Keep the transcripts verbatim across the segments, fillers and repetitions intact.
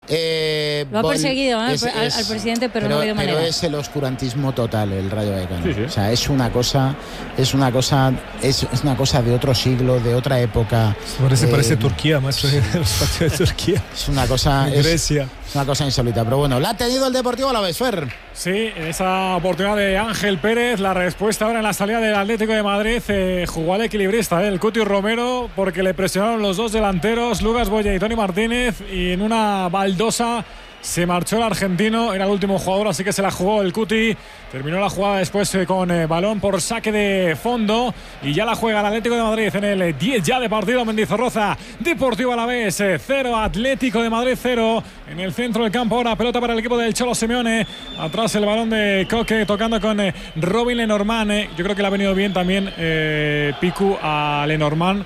Eh, Lo ha Bol- perseguido, ¿eh? es- al, es- al presidente, pero, pero, no ha habido pero manera. es el oscurantismo total el Rayo Vallecano. Sí, sí. O sea, es una cosa, es una cosa, es, es una cosa de otro siglo, de otra época. Parece, Eh, parece Turquía, más los partidos de Turquía. Es una cosa, es, Grecia. es una cosa insólita. Pero bueno, la ha tenido el Deportivo Alavés, Fer. Sí, esa oportunidad de Ángel Pérez, la respuesta ahora en la salida del Atlético de Madrid, eh, jugó al equilibrista, eh, el Cuti Romero, porque le presionaron los dos delanteros, Lucas Boya y Toni Martínez, y en una baldosa se marchó el argentino, era el último jugador, así que se la jugó el Cuti. Terminó la jugada después eh, con eh, balón por saque de fondo, y ya la juega el Atlético de Madrid en el diez ya de partido. Mendizorroza, Deportivo Alavés eh, cero, Atlético de Madrid cero. En el centro del campo ahora pelota para el equipo del Cholo Simeone. Atrás el balón de Coque tocando con eh, Robin Lenormand. Eh. Yo creo que le ha venido bien también eh, Picu a Lenormand,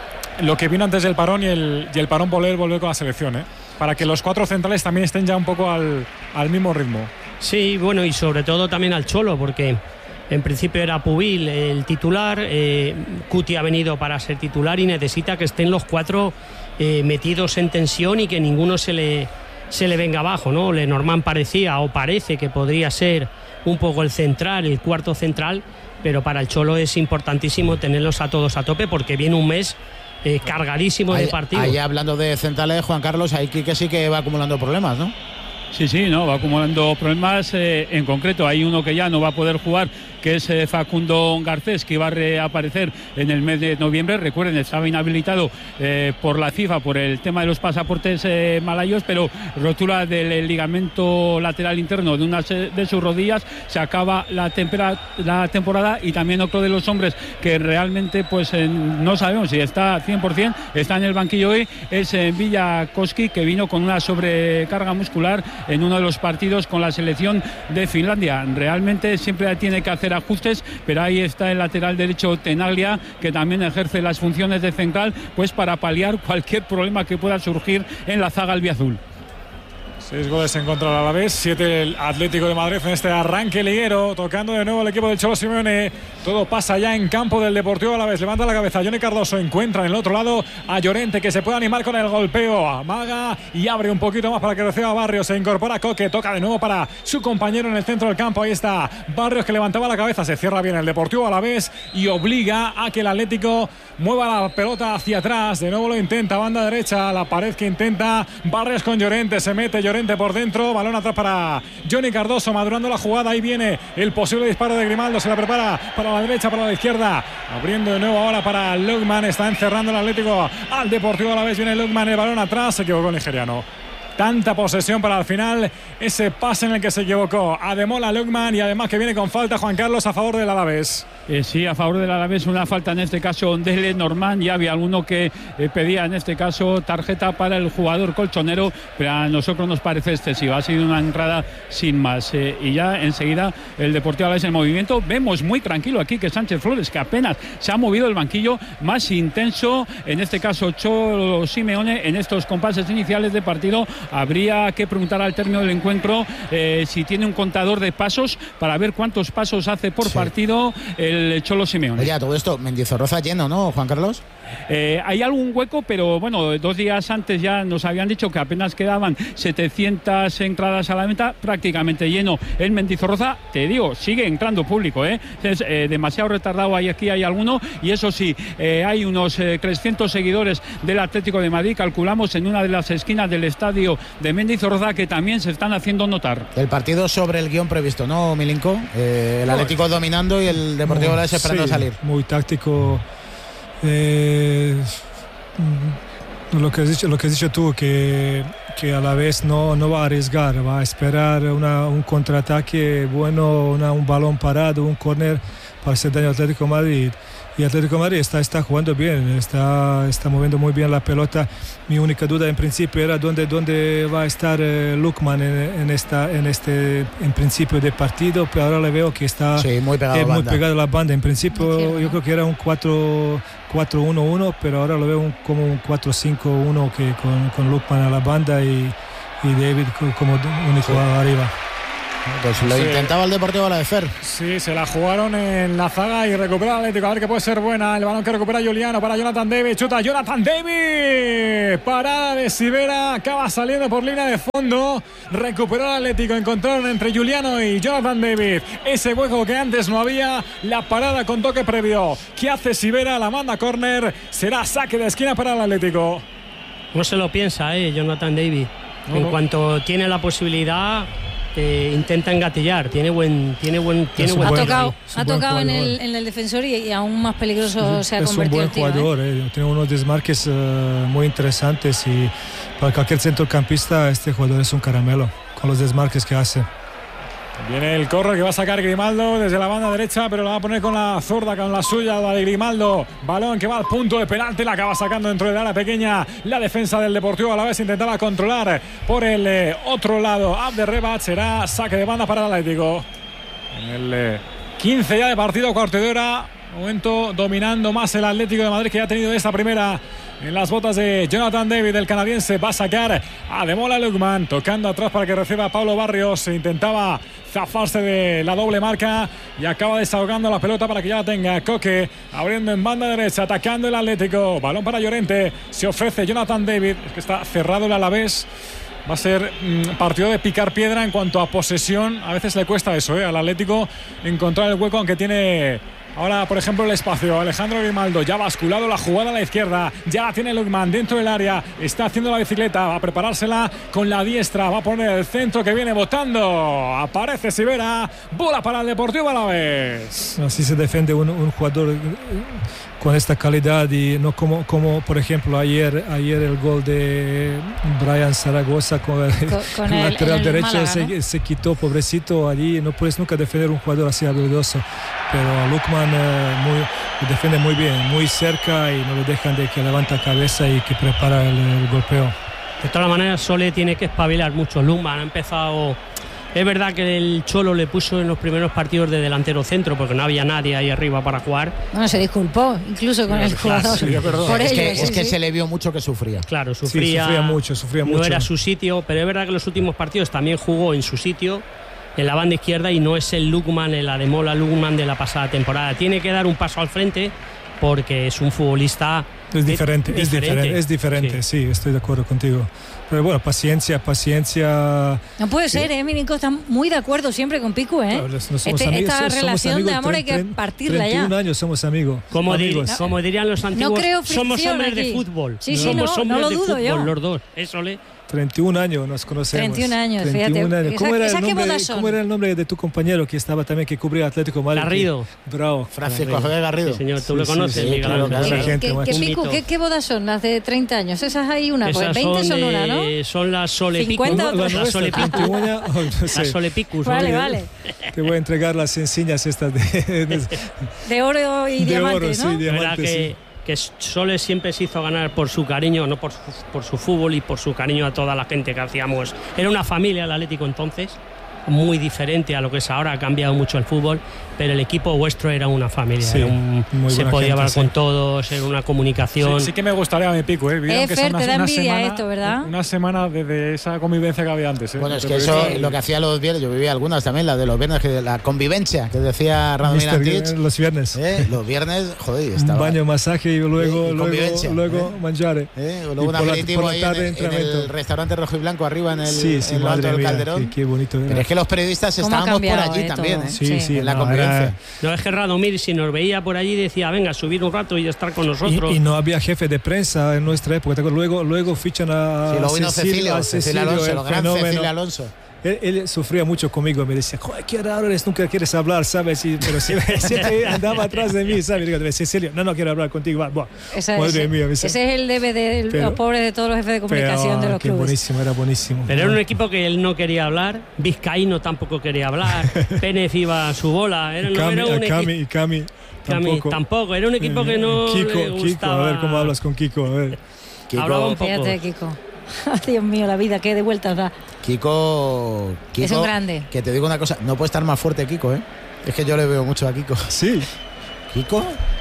lo que vino antes del parón y el, y el parón volver volver con la selección, ¿eh? Para que los cuatro centrales también estén ya un poco al, al mismo ritmo. Sí, bueno, y sobre todo también al Cholo, porque en principio era Pubil el titular, eh, Cuti ha venido para ser titular y necesita que estén los cuatro eh, metidos en tensión y que ninguno se le, se le venga abajo, ¿no? Lenormand parecía o parece que podría ser un poco el central, el cuarto central, pero para el Cholo es importantísimo tenerlos a todos a tope porque viene un mes Eh, cargadísimo Ahí, de partidos. ahí hablando de centrales, Juan Carlos, ahí que sí que va acumulando problemas, ¿no? Sí, sí, no, va acumulando problemas. Eh, en concreto, hay uno que ya no va a poder jugar, que es eh, Facundo Garcés, que va a reaparecer en el mes de noviembre. Recuerden, estaba inhabilitado eh, por la FIFA por el tema de los pasaportes eh, malayos, pero rotura del ligamento lateral interno de una de sus rodillas. Se acaba la, tempera, la temporada. Y también otro de los hombres que realmente pues eh, no sabemos si está cien por ciento, está en el banquillo hoy, es eh, Villa Koski, que vino con una sobrecarga muscular en uno de los partidos con la selección de Finlandia. Realmente siempre tiene que hacer ajustes, pero ahí está el lateral derecho Tenaglia, que también ejerce las funciones de central, pues para paliar cualquier problema que pueda surgir en la zaga albiazul. Seis goles en contra del Alavés, siete el Atlético de Madrid en este arranque liguero, tocando de nuevo el equipo del Cholo Simeone. Todo pasa ya en campo del Deportivo Alavés. Levanta la cabeza Johnny Cardoso, encuentra en el otro lado a Llorente, que se puede animar con el golpeo. Amaga y abre un poquito más para que reciba Barrios. Se incorpora Coque, toca de nuevo para su compañero en el centro del campo. Ahí está Barrios, que levantaba la cabeza. Se cierra bien el Deportivo Alavés y obliga a que el Atlético mueva la pelota hacia atrás. De nuevo lo intenta, banda derecha, la pared que intenta Barrios con Llorente. Se mete Llorente por dentro, balón atrás para Johnny Cardoso, madurando la jugada. Ahí viene el posible disparo de Grimaldo, se la prepara para la derecha, para la izquierda, abriendo de nuevo ahora para Lukman. Está encerrando el Atlético al Deportivo Alavés. Viene Lukman, el balón atrás, se equivocó el nigeriano. Tanta posesión para al final ese pase en el que se equivocó Ademola Lukman, y además que viene con falta, Juan Carlos, a favor del Alavés. Eh, sí, a favor del Alavés, una falta en este caso de Lenormand. Ya había alguno que eh, pedía en este caso tarjeta para el jugador colchonero, pero a nosotros nos parece excesiva. Ha sido una entrada sin más. Eh, y ya enseguida el Deportivo Alavés en movimiento. Vemos muy tranquilo aquí que Sánchez Flores, que apenas se ha movido el banquillo, más intenso en este caso Cholo Simeone en estos compases iniciales de partido. Habría que preguntar al término del encuentro eh, si tiene un contador de pasos para ver cuántos pasos hace por sí. partido el Cholo Simeone. Oye, todo esto, Mendizorroza lleno, ¿no, Juan Carlos? Eh, hay algún hueco, pero bueno, dos días antes ya nos habían dicho que apenas quedaban setecientas entradas a la venta, prácticamente lleno el Mendizorroza. Te digo, sigue entrando público, ¿eh? Es eh, demasiado retardado, hay aquí hay alguno, y eso sí, eh, hay unos eh, trescientos seguidores del Atlético de Madrid, calculamos, en una de las esquinas del estadio de Mendizorroza, que también se están haciendo notar. El partido sobre el guión previsto, ¿no, Milinko? Eh, el Atlético dominando y el Deportivo Alavés esperando sí, salir. Muy táctico. Eh, lo que has dicho, lo que has dicho tú, que, que a la vez no, no va a arriesgar, va a esperar una, un contraataque bueno, una, un balón parado, un córner para hacer daño al Atlético de Madrid. Y Atlético de Madrid está, está jugando bien, está, está moviendo muy bien la pelota. Mi única duda en principio era dónde, dónde va a estar eh, Lukman en, en, esta, en este en principio de partido, pero ahora le veo que está sí, muy, pegado eh, a muy banda. pegado a la banda. En principio entiendo, yo creo que era un cuatro uno uno, pero ahora lo veo un, como un cuatro cinco uno que con, con Lukman a la banda y, y David como único sí. arriba. Pues lo Sí. intentaba el Deportivo Alavés. Sí, se la jugaron en la zaga y recupera el Atlético. A ver que puede ser buena. El balón que recupera Juliano para Jonathan David. Chuta Jonathan David. Parada de Sivera. Acaba saliendo por línea de fondo. Recuperó el Atlético. Encontraron entre Juliano y Jonathan David ese hueco que antes no había. La parada con toque previo. ¿Qué hace Sivera? La manda a córner. Será saque de esquina para el Atlético. No se lo piensa, eh, Jonathan David. No, en no. cuanto tiene la posibilidad, eh, intenta engatillar. Tiene buen, tiene buen, tiene un buen Ha buen- tiro. tocado, es un ha buen tocado en jugador. el, en el defensor y, y aún más peligroso se ha es un convertido buen el tiro, ¿eh? jugador, eh. Tiene unos desmarques eh, muy interesantes y para cualquier centrocampista este jugador es un caramelo con los desmarques que hace. Viene el correr que va a sacar Grimaldo desde la banda derecha, pero la va a poner con la zurda, con la suya, la de Grimaldo. Balón que va al punto de penalti, la acaba sacando dentro del área pequeña. La defensa del Deportivo Alavés intentaba controlar por el eh, otro lado. Abderrebat, será saque de banda para el Atlético. En el eh, quince ya de partido, cuarto de hora. Momento dominando más el Atlético de Madrid, que ya ha tenido esta primera en las botas de Jonathan David, el canadiense. Va a sacar a Demola Lookman, tocando atrás para que reciba a Pablo Barrios. Intentaba zafarse de la doble marca y acaba desahogando la pelota para que ya la tenga Coque, abriendo en banda derecha, atacando el Atlético. Balón para Llorente, se ofrece Jonathan David. Es que está cerrado el Alavés. Va a ser mmm, partido de picar piedra en cuanto a posesión. A veces le cuesta eso, ¿eh? Al Atlético encontrar el hueco, aunque tiene ahora, por ejemplo, el espacio. Alejandro Grimaldo ya ha basculado la jugada a la izquierda. Ya la tiene Lookman dentro del área. Está haciendo la bicicleta. Va a preparársela con la diestra. Va a poner el centro que viene botando. Aparece Sivera. Bola para el Deportivo Alavés. Así se defiende un, un jugador con esta calidad y no como, como por ejemplo ayer ayer el gol de Brian Zaragoza con el, Con- con el el- lateral en el derecho Málaga, se, ¿no? se quitó, pobrecito. Allí no puedes nunca defender un jugador así habilidoso, pero Lookman eh, muy, defiende muy bien, muy cerca y no le dejan de que levanta cabeza y que prepara el, el golpeo. De todas maneras, Sole tiene que espabilar mucho. Lookman ha empezado. Es verdad que el Cholo le puso en los primeros partidos de delantero centro porque no había nadie ahí arriba para jugar. Bueno, se disculpó incluso con el jugador. sí, es verdad. Por Es ello, que, sí, es que sí. se le vio mucho que sufría. Claro, Sí, sufría. sufría mucho, sufría no mucho. era su sitio, pero es verdad que en los últimos partidos también jugó en su sitio, en la banda izquierda, y no es el Lookman, el Ademola Lookman de la pasada temporada. Tiene que dar un paso al frente porque es un futbolista. Es diferente, di- es diferente, es diferente, Sí. sí, estoy de acuerdo contigo. Pero bueno, paciencia, paciencia. No puede ser, ¿eh? Milinko está muy de acuerdo siempre con Picu, ¿eh? Claro, no somos Este- amigos, esta somos relación amigos, de amor hay que tre- tre- partirla treinta y uno ya. años somos amigos. Como, di- amigos. como dirían los antiguos, creo somos fricción hombres de aquí. fútbol. Sí, somos sí, no, hombres no lo de dudo fútbol, yo. los dos. Eso le. treinta y un años nos conocemos. treinta y un años, treinta y un fíjate. años. ¿Cómo, Esa- era esas el qué nombre, bodas son. ¿Cómo era el nombre de tu compañero que estaba también, que cubría Atlético Madrid? Garrido. Bravo. Francisco Javier Garrido. Sí, señor, tú Sí, lo sí, conoces, sí, Miguel claro, Ángel. claro. ¿Qué, Buena gente, qué- buena qué gente. Picu, ¿qué, qué bodas son las de treinta años? Esas hay una, porque Esas veinte son de- una, ¿no? Son las Solepicus. cincuenta La otras. Las nuestra, treinta y Solepicus. uno años, oh, no sé. Las Solepicus. ¿no? Vale, vale. Te voy a entregar las enseñas estas de, de, De oro y de diamantes, oro, ¿no? sí, La verdad diamantes, que, sí. que Sole siempre se hizo ganar por su cariño, no por su, por su fútbol y por su cariño a toda la gente que hacíamos. Era una familia el Atlético entonces, muy diferente a lo que es ahora, ha cambiado mucho el fútbol, pero el equipo vuestro era una familia. Sí, era un- muy se buena podía gente, hablar sí. con todos, era una comunicación. Sí, sí que me gustaría a mi Pico, ¿eh? Vieron Eh, que Fer, sea una, te da una envidia semana, esto, ¿verdad? Una semana de, de esa convivencia que había antes, ¿eh? Bueno, es Te que parece- eso, lo que hacía los viernes, yo vivía algunas también, la de los viernes, que la convivencia, que decía Radomir Mister Antich. los viernes. Eh, los viernes, joder, Un estaba. baño, masaje y luego, Y- y luego, convivencia, luego ¿eh? mangiare. Eh, Y luego un por la- aperitivo por la ahí en, tarde, el- en el entrenamiento. restaurante rojo y blanco arriba en el, Sí, sí, en lo alto madre del mía, Calderón. qué, qué bonito era. Pero es que los periodistas ¿Cómo ha estábamos por cambiado, allí eh, también, todo? ¿eh? Sí, Sí. sí, en la no, convivencia. era- No es que Radomir, si nos veía por allí, decía, venga, subir un rato y estar con nosotros. Y, y no había jefe de prensa en nuestra época. ¿te acuerdas? Luego, luego fichan a Sí, luego vino Cecilio, Cecilio, a Cecilio Cecilio, Alonso, el el gran fenómeno. Cecilio Alonso. Él, él sufría mucho conmigo, me decía, joder, ¿qué hora eres? Nunca quieres hablar, ¿sabes? Y, pero siempre, siempre andaba atrás de mí, ¿sabes? Y digo, Cecilio, no, no quiero hablar contigo. Va, buah. Esa- Madre ese, mía, me ese dice. es el debe de Pero- los pobres de todos los jefes de comunicación Pero, de los qué clubes. buenísimo, era buenísimo. Pero era un equipo que él no quería hablar, Vizcaíno tampoco quería hablar, Pérez iba a su bola, era, Y no Cami, era un a equipo. Cami, y Cami, Cami tampoco. tampoco, era un equipo que no Kiko, le Kiko, gustaba. a ver cómo hablas con Kiko, a ver. Kiko, Hablaba un poco. Fíjate, Kiko. Dios mío, la vida, qué de vueltas da. Kiko, Kiko. Es un grande. Que te digo una cosa, no puede estar más fuerte Kiko, ¿eh? Es que yo le veo mucho a Kiko. Sí, ¿Kiko?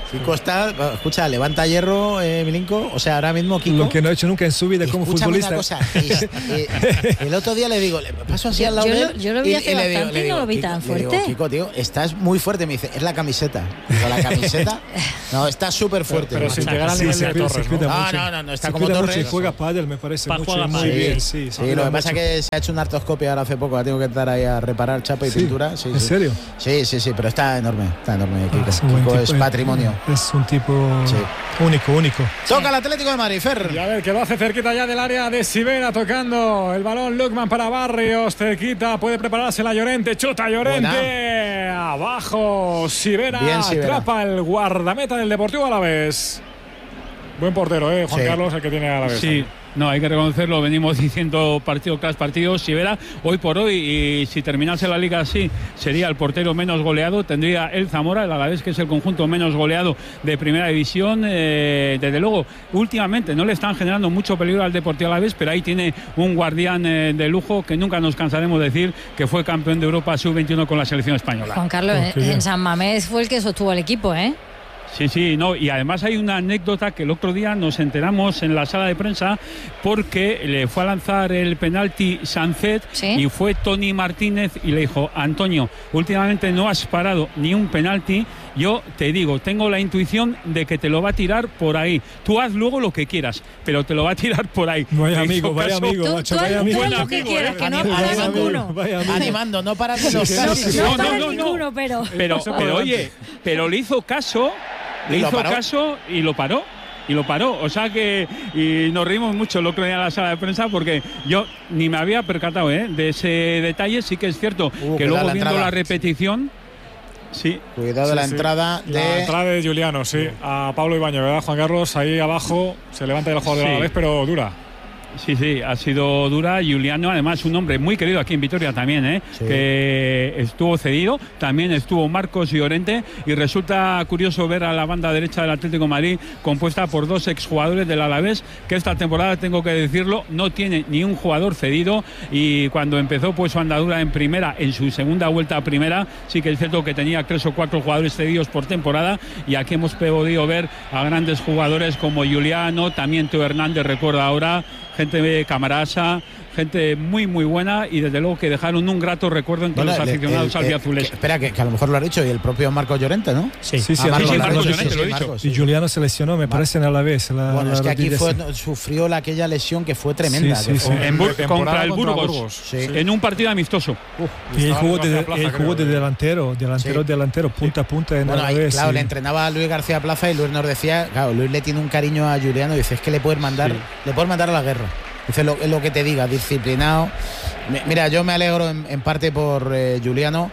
Kiko está, escucha, levanta hierro, eh, Milinko. O sea, ahora mismo Kiko. Lo que no ha hecho nunca en su vida como futbolista. Una cosa, es, eh, el otro día le digo, le paso así al lado yo, de lo, él. Yo lo vi y, hace y bastante le digo, le y digo, no lo vi Kiko, tan le fuerte. Digo, Kiko, tío, estás muy fuerte. Me dice, es la camiseta. Digo, la camiseta. No, está súper fuerte. Pero, pero sin llegar al nivel sí, de se Torres, cuida ¿no? No, no, no, no está se como cuida Torres. mucho y juega pádel, me parece Pa- mucho, juega muy pádel. bien. Sí, Sí, sí, lo que pasa es que se ha hecho una artroscopia ahora hace poco. La tengo que entrar ahí a reparar chapa y Sí. pintura. Sí, ¿En sí. serio? Sí, sí, sí, pero está enorme. Está enorme, Kiko. Ah, es un buen Kiko tipo, es eh. patrimonio. Es un tipo Sí. único, único. Toca el Atlético de Madrid, Fer. Y a ver, que lo hace cerquita ya del área de Sivera, tocando el balón Lukman para Barrios, cerquita, puede prepararse la Llorente, chuta Llorente, buena. Abajo, Sivera, Bien, Sivera. atrapa el guardameta del Deportivo Alavés. Buen portero, ¿eh? Juan Sí. Carlos, el que tiene Alavés. Sí, no, hay que reconocerlo, venimos diciendo partido tras partido. Sivera, hoy por hoy, y si terminase la liga así, sería el portero menos goleado, tendría el Zamora, el Alavés, que es el conjunto menos goleado de primera división. Eh, desde luego, últimamente no le están generando mucho peligro al Deportivo Alavés, pero ahí tiene un guardián eh, de lujo que nunca nos cansaremos de decir que fue campeón de Europa sub veintiuno con la selección española. Juan Carlos, Oh, qué en, bien. en San Mamés fue el que sostuvo al equipo, ¿eh? Sí, sí, no, y además hay una anécdota que el otro día nos enteramos en la sala de prensa porque le fue a lanzar el penalti Sancet ¿Sí? y fue Tony Martínez y le dijo, Antonio, últimamente no has parado ni un penalti, yo te digo, tengo la intuición de que te lo va a tirar por ahí. Tú haz luego lo que quieras, pero te lo va a tirar por ahí. Vaya Le hizo amigo, vaya caso- amigo, Tú, macho, tú vaya haz amigo. haz Buen lo que amigo, quieras, ¿eh? que no Vaya para amigo, ninguno. vaya amigo. Animando, no para de los Sí, casos. sí, sí. No, No, para no, no, no. ninguno, pero... Pero, Eso pero por oye, pero le hizo caso, le ¿Y lo hizo paró? caso y lo paró. Y lo paró, o sea que y nos reímos mucho el otro día en la sala de prensa porque yo ni me había percatado ¿eh? de ese detalle. Sí que es cierto Uh, que cuidado luego la viendo entrada. la repetición, sí, Cuidado de Sí, la sí. entrada La de. entrada de Juliano, sí. A Pablo Ibañez, ¿verdad, Juan Carlos? Ahí abajo se levanta el jugador de Sí. Alavés, pero dura. sí, sí, ha sido dura. Juliano, además, un hombre muy querido aquí en Vitoria también, ¿eh? Sí. que estuvo cedido. También estuvo Marcos Llorente. Y resulta curioso ver a la banda derecha del Atlético de Madrid compuesta por dos exjugadores del Alavés, que esta temporada, tengo que decirlo, no tiene ni un jugador cedido. Y cuando empezó pues su andadura en primera, en su segunda vuelta a primera, sí que es cierto que tenía tres o cuatro jugadores cedidos por temporada. Y aquí hemos podido ver a grandes jugadores como Juliano, también Teo Hernández, recuerda ahora, gente de Camarasa, gente muy muy buena y desde luego que dejaron un grato recuerdo entre Bueno, los el- aficionados el- el- albiazules. que- Espera, que, que a lo mejor lo ha dicho, y el propio Marcos Llorente, ¿no? Sí. Sí, sí, Ah, a sí, mí- Marcos Marcos, Llorente, sí, lo he sí. dicho. Marcos, sí. Y Juliano se lesionó, me parece, en Alavés. La, Bueno, la es que aquí rodilla, fue, sí. sufrió la, aquella lesión que fue tremenda. Sí, que sí, fue- sí. En Bur- Pretemporada contra el contra Burgos, Burgos, sí. en un partido amistoso. Y él Estaba jugó, en de, García Plaza, él jugó de creo. delantero, delantero, Sí. delantero, punta a punta en Bueno, ahí, Alavés. claro, sí. le entrenaba a Luis García Plaza y Luis nos decía, claro, Luis le tiene un cariño a Juliano y dice, es que le puedes mandar, Sí. le puedes mandar a la guerra. Dice lo, es lo que te diga, disciplinado. Mi- Mira, yo me alegro en, en parte por eh, Juliano,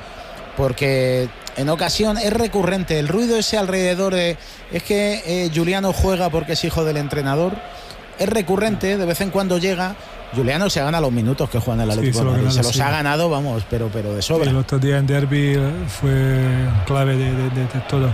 porque en ocasión es recurrente el ruido ese alrededor de, es que eh, Juliano juega porque es hijo del entrenador. Es recurrente, de vez en cuando llega. Juliano se gana los minutos que juega en el Sí, Atlético se de lo Madrid. gana, Se los sí. ha ganado, vamos, pero, pero de sobra. El otro día en Derby eh, fue clave de, de- de- de todo.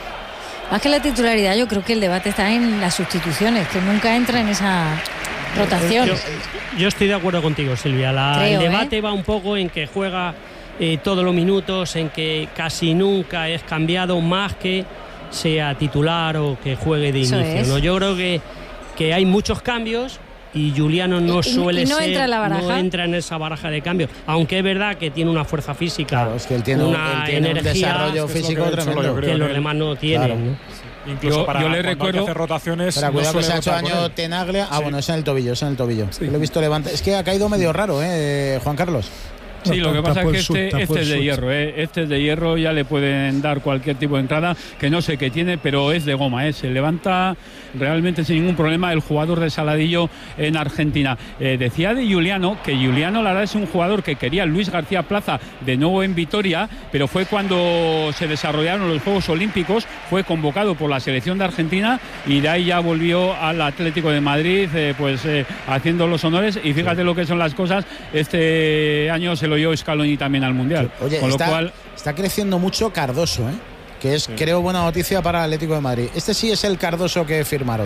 Más que la titularidad, yo creo que el debate está en las sustituciones, que nunca entra en esa rotación. Yo, yo estoy de acuerdo contigo, Silvia. La- Creo, el debate ¿eh? va un poco en que juega eh, todos los minutos, en que casi nunca es cambiado, más que sea titular o que juegue de Eso inicio, es. ¿no? Yo creo que, que hay muchos cambios y Juliano no Y- y- suele y no ser, entra en la baraja. no entra en esa baraja de cambios, aunque es verdad que tiene una fuerza física, Claro, es que él tiene, un- una él tiene un energía desarrollo es que es lo físico que he dicho, tremendo. yo creo. que los que- demás no tienen, Claro. ¿no? Incluso Yo- para yo le cuando hay recuerdo- que hacer rotaciones. Pero no cuidado que suele se ha hecho contar con daño él. Tenaglia. Ah, Sí. bueno, es en el tobillo, es en el tobillo. Sí. Lo he visto levantar. Es que ha caído medio raro, ¿eh, Juan Carlos? Sí, lo que pasa es Tapó que el sud, este, tapó este el es de sud. hierro, ¿eh? Este es de hierro, ya le pueden dar cualquier tipo de entrada, que no sé qué tiene, pero es de goma, ¿eh? Se levanta realmente sin ningún problema el jugador de Saladillo en Argentina. Eh, decía de Juliano, que Juliano la verdad es un jugador que quería Luis García Plaza de nuevo en Vitoria, pero fue cuando se desarrollaron los Juegos Olímpicos, fue convocado por la selección de Argentina y de ahí ya volvió al Atlético de Madrid, eh, pues eh, haciendo los honores, y fíjate lo que son las cosas, este año se lo dio Scaloni también al Mundial. Oye, Con lo está, cual, está creciendo mucho Cardoso, ¿eh? Que es, creo, buena noticia para el Atlético de Madrid. Este sí es el Cardoso que firmaron, ¿eh?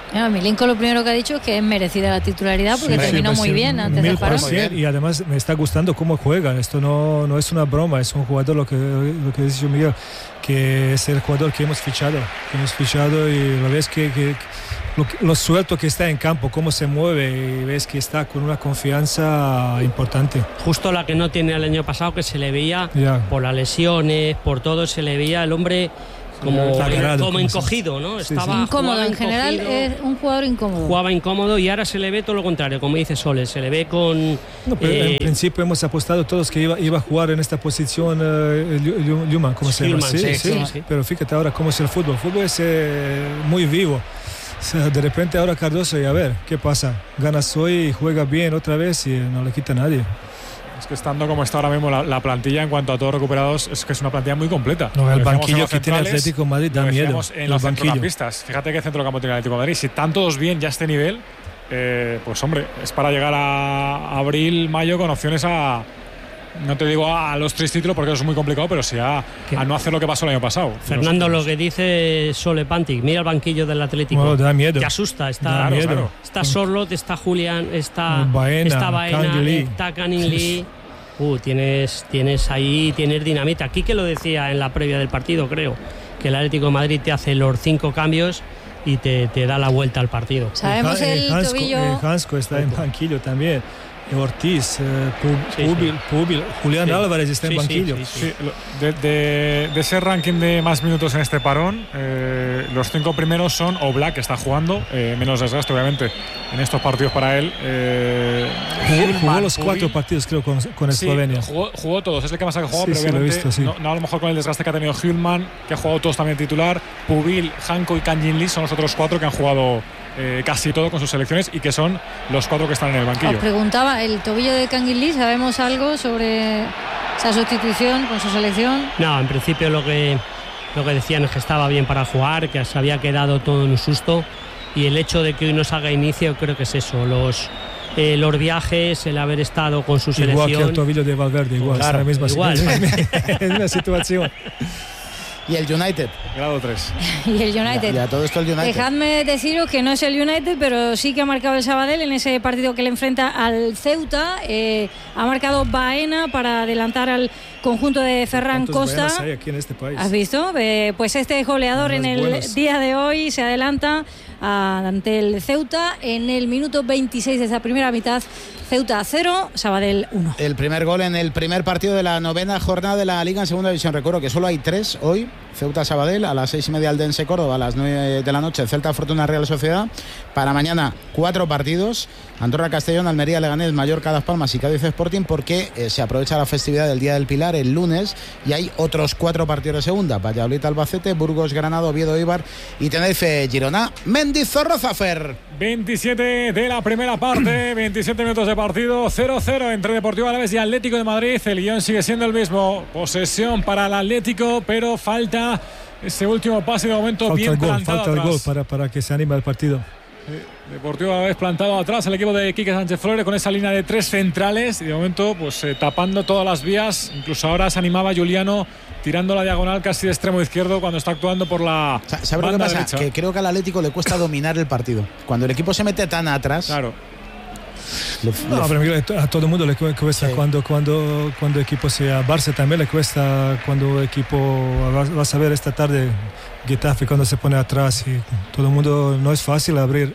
Ah, Milinko lo primero que ha dicho es que es merecida la titularidad porque sí, terminó sí, muy bien antes del parón. Y además me está gustando cómo juega. Esto no, no es una broma, es un jugador, lo que, lo que dice Miguel, que es el jugador que hemos fichado, que hemos fichado y lo ves que, que lo, lo suelto que está en campo, cómo se mueve y ves que está con una confianza importante. Justo la que no tiene el año pasado, que se le veía yeah. por las lesiones, por todo, se le veía el hombre como, Sagrado, como encogido, ¿no? Sí, Estaba sí. incómodo, en general es un jugador incómodo. Jugaba incómodo y ahora se le ve todo lo contrario, como dice Soles, se le ve con... No, pero eh, en principio hemos apostado todos que iba, iba a jugar en esta posición uh, Lluman, ¿cómo se llama? Sí, sí, sí, sí, sí. Pero fíjate ahora cómo es el fútbol. El fútbol es eh, muy vivo. O sea, de repente ahora Cardoso y a ver, ¿qué pasa? Ganas hoy y juega bien otra vez y no le quita a nadie. Es que estando como está ahora mismo la, la plantilla en cuanto a todos recuperados, es que es una plantilla muy completa. No, el banquillo que tiene Atlético de Madrid da miedo. En los centrocampistas, fíjate qué centrocampo tiene el Atlético de Madrid. Si están todos bien ya a este nivel, eh, pues hombre, es para llegar a abril, mayo con opciones a... No te digo a los tres títulos porque eso es muy complicado, pero sí a, a no hacer lo que pasó el año pasado. Fernando, lo que dice Sole Pantic, mira el banquillo del Atlético. Oh, da miedo. Te asusta. Está, claro, claro. está Sorlot, está Julián, está Baena, está Baena, está Canning Lee. Uh, tienes, tienes ahí, tienes dinamita. Aquí que lo decía en la previa del partido, creo, que el Atlético de Madrid te hace los cinco cambios y te, te da la vuelta al partido. Sabemos el, el Hansco, tobillo. El Hansco está en banquillo también. Ortiz, eh, Pub, sí, Pubil, sí. Pubil, Julián sí. Álvarez está sí, en banquillo. Sí, sí, sí. Sí, de, de, de ese ranking de más minutos en este parón, eh, los cinco primeros son Oblak, que está jugando, eh, menos desgaste obviamente en estos partidos para él. Eh, jugó, Hillman, jugó los cuatro Pubil. partidos creo con, con sí, Eslovenia. Jugó, jugó todos, es el que más ha jugado, sí, pero sí, obviamente visto, sí. no, no a lo mejor con el desgaste que ha tenido Hillman, que ha jugado todos también titular. Pubil, Hanko y Canning Lee son los otros cuatro que han jugado eh, casi todo con sus selecciones y que son los cuatro que están en el banquillo. Os preguntaba, el tobillo de Canning Lee, ¿sabemos algo sobre esa sustitución con su selección? No, en principio lo que, lo que decían es que estaba bien para jugar, que se había quedado todo en un susto y el hecho de que hoy no salga inicio creo que es eso, los, eh, los viajes, el haber estado con su selección. Igual que el tobillo de Valverde, igual, claro, es la misma igual. Es una situación. Y el United. Grado tres. Y el United. Ya, todo esto el United. Dejadme deciros que no es el United, pero sí que ha marcado el Sabadell en ese partido que le enfrenta al Ceuta. Eh, ha marcado Baena para adelantar al conjunto de Ferran Costa. Hay aquí en este país? ¿Has visto? Eh, pues este goleador en el buenos. día de hoy se adelanta a, ante el Ceuta en el minuto veintiséis de esa primera mitad. Ceuta cero, Sabadell uno. El primer gol en el primer partido de la novena jornada de la Liga en Segunda División. Recuerdo que solo hay tres hoy. Ceuta Sabadell, a las seis y media Aldense Córdoba, a las nueve de la noche Celta Fortuna Real Sociedad. Para mañana cuatro partidos: Andorra Castellón, Almería Leganés, Mallorca Las Palmas y Cádiz Sporting, porque eh, se aprovecha la festividad del Día del Pilar el lunes y hay otros cuatro partidos de segunda: Valladolid Albacete, Burgos Granada, Oviedo Eibar y Tenerife Girona Mendizorroza. Fer. veintisiete de la primera parte, veintisiete minutos de partido, cero cero entre Deportivo Alavés y Atlético de Madrid. El guión sigue siendo el mismo, posesión para el Atlético, pero falta ese último pase de momento. Falta bien el gol, plantado falta atrás. el gol para, para que se anime el partido. Eh, Deportivo Alavés plantado atrás, el equipo de Quique Sánchez Flores con esa línea de tres centrales y de momento pues eh, tapando todas las vías. Incluso ahora se animaba Juliano tirando la diagonal casi de extremo izquierdo cuando está actuando por la ¿Sabes banda lo que pasa? derecha. Que creo que al Atlético le cuesta dominar el partido. Cuando el equipo se mete tan atrás. Claro. Le, no, le... pero a todo el mundo le cuesta sí. cuando cuando cuando equipo sea Barça también le cuesta cuando equipo vas a ver esta tarde Getafe cuando se pone atrás y todo el mundo no es fácil abrir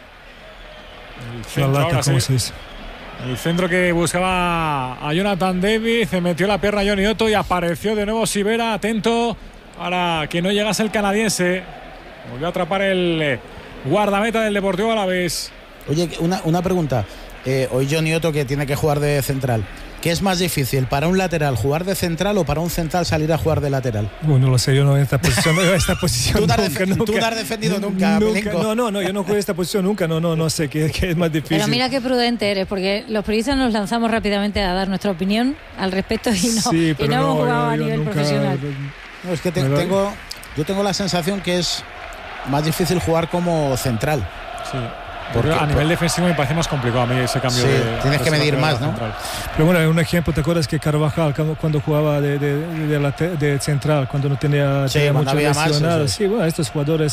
el centro, la lata, como sí. se dice. El centro que buscaba a Jonathan David, se metió la pierna a Johnny Otto y apareció de nuevo Sivera, atento para que no llegase el canadiense. Volvió a atrapar el guardameta del Deportivo Alavés. Oye, una, una pregunta. Eh, hoy Johnny Otto, que tiene que jugar de central. ¿Qué es más difícil, para un lateral jugar de central o para un central salir a jugar de lateral? Bueno, no lo sé, yo no en esta posición, no en esta posición ¿Tú, nunca, def- nunca. ¿Tú no has defendido nunca, nunca no, no, no, yo no juego en esta posición nunca, no, no, no sé qué, qué es más difícil. Pero mira qué prudente eres, porque los periodistas nos lanzamos rápidamente a dar nuestra opinión al respecto y no, sí, y no, no hemos jugado yo, a nivel nunca, profesional. No, es que te, tengo, yo tengo la sensación que es más difícil jugar como central. Sí. Porque a nivel defensivo me parece más complicado a mí ese cambio sí, de... tienes que medir más, ¿no? Central. Pero bueno, un ejemplo, ¿te acuerdas que Carvajal cuando jugaba de, de, de, la, de central, cuando no tenía, sí, tenía mucho lesionado? Sí, bueno, estos jugadores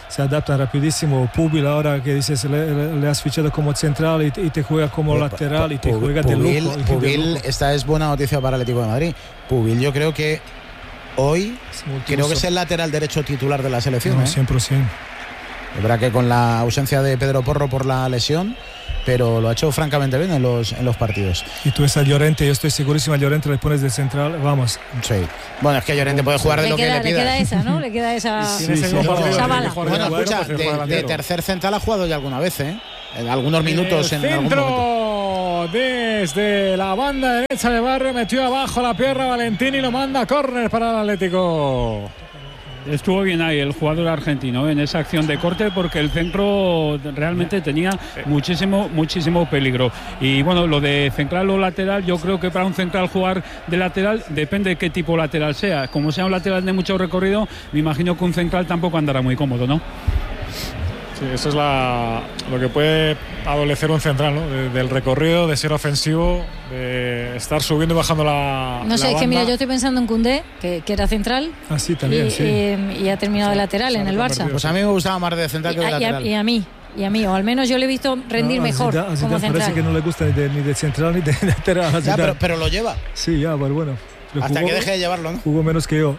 se adaptan rapidísimo. Pubil ahora que dices, le, le has fichado como central y, y te juega como P- lateral P- y te Pubil, juega de Pubil, lujo. Pubil, de lujo. esta es buena noticia para el Atlético de Madrid. Pubil, yo creo que hoy creo que es el lateral derecho titular de la selección. No, ¿eh? cien por ciento. Es verdad que con la ausencia de Pedro Porro por la lesión, pero lo ha hecho francamente bien en los, en los partidos. Y tú ves a Llorente, yo estoy segurísimo a Llorente le pones de central, vamos. Sí. Bueno, es que Llorente puede jugar de le lo queda, que le le pidas. queda esa, ¿no? Le queda esa, Sí, sí, ese sí, mismo no, partido esa tiene que bala. jugar Bueno, de escucha, delantero, de, delantero. de tercer central ha jugado ya alguna vez, ¿eh? En algunos minutos, El en algún momento. centro desde la banda derecha de Barrio, metió abajo la pierna Valentini y lo manda a córner para el Atlético. Estuvo bien ahí el jugador argentino en esa acción de corte porque el centro realmente tenía muchísimo, muchísimo peligro. Y bueno, lo de central o lateral, yo creo que para un central jugar de lateral depende de qué tipo lateral sea. Como sea un lateral de mucho recorrido, me imagino que un central tampoco andará muy cómodo, ¿no? Sí, eso es la, lo que puede adolecer un central, ¿no? De, del recorrido, de ser ofensivo, de estar subiendo y bajando la. No sé, la es que banda. mira, yo estoy pensando en Koundé, que, que era central. Ah, sí, también, y, sí. y, y ha terminado Sí, de lateral se ha en el Barça. reconvertido. Pues a mí me gustaba más de central Y, que de y a, lateral. y a mí, y a mí, o al menos yo le he visto rendir No, a mejor Zidane- a Zidane como parece central. que no le gusta ni de, ni de central ni de lateral. a Ya, Zidane. pero, pero lo lleva. Sí, ya, pues bueno. Pero Hasta jugó- que deje de llevarlo, ¿no? Jugó menos que yo.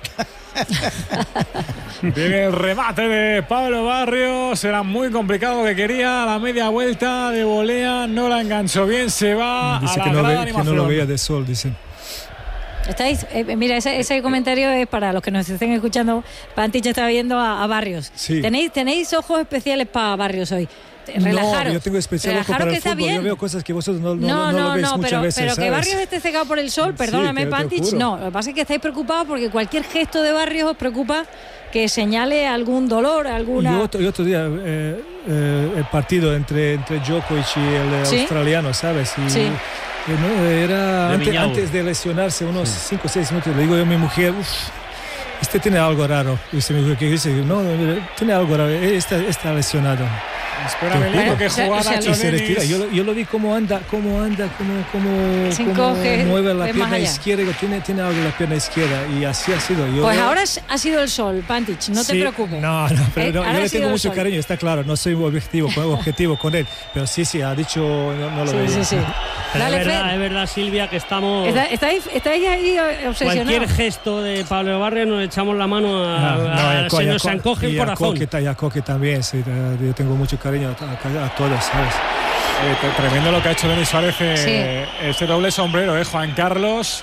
Viene el remate de Pablo Barrios, era muy complicado lo que quería, a la media vuelta de volea, no la enganchó bien, se va Dice a la que no, grada ve- de que no lo animación. veía de sol, dicen. ¿Estáis? Eh, mira, ese, ese comentario es para los que nos estén escuchando. Pantich está viendo a, a Barrios. Sí. ¿Tenéis, tenéis ojos especiales para Barrios hoy. No, Relajaros. yo tengo especial ojo Relajaros para que el está fútbol. bien. Yo veo cosas que vosotros no, no, No, no, lo no, veis no, muchas pero, veces, pero que ¿sabes? Barrios esté cegado por el sol, Sí, perdóname, te- te Pantich, juro. no. Lo que pasa es que estáis preocupados porque cualquier gesto de Barrios os preocupa que señale algún dolor, alguna. Y otro, y otro día, eh, eh, el partido entre, entre Djokovic y el eh, Sí. australiano, ¿sabes? Y, Sí. eh, no, era De antes, Miñao. antes de lesionarse, unos cinco o seis minutos, le digo yo a mi mujer, uff, este tiene algo raro. Y se me dijo, ¿qué dice? No, no, mira, tiene algo raro, eh, está, está lesionado. Espera, Te Melito, juro. que O sea, juega o sea, Nacho Y se retira. Denis. Yo, yo lo vi cómo anda, cómo anda, cómo, cómo, Se cómo encoge, mueve la ves más pierna allá. izquierda. Digo, tiene, tiene algo en la pierna izquierda. Y así ha sido. Yo Pues veo- ahora es- ha sido el sol, Pantich, no te Sí, preocupes. No, no, pero Eh, no, ahora yo ha le sido tengo el mucho sol. cariño, está claro, no soy objetivo, objetivo con él, pero sí, sí, ha dicho, no, no lo Sí, veía. sí, sí. Pero Dale, es verdad, Fer. es verdad, Silvia, que estamos. Está- ¿Estáis, estáis ahí obsesionados? Cualquier gesto de Pablo Barrios nos echamos la mano a, No, no, a- y a Co- se y a nos Co- encoge el y a corazón. Coque, y a Coque también, sí, eh, yo tengo mucho cariño a, a- a todos, ¿sabes? Eh, t- tremendo lo que ha hecho Denis Suárez, eh, este doble sombrero, eh, Juan Carlos,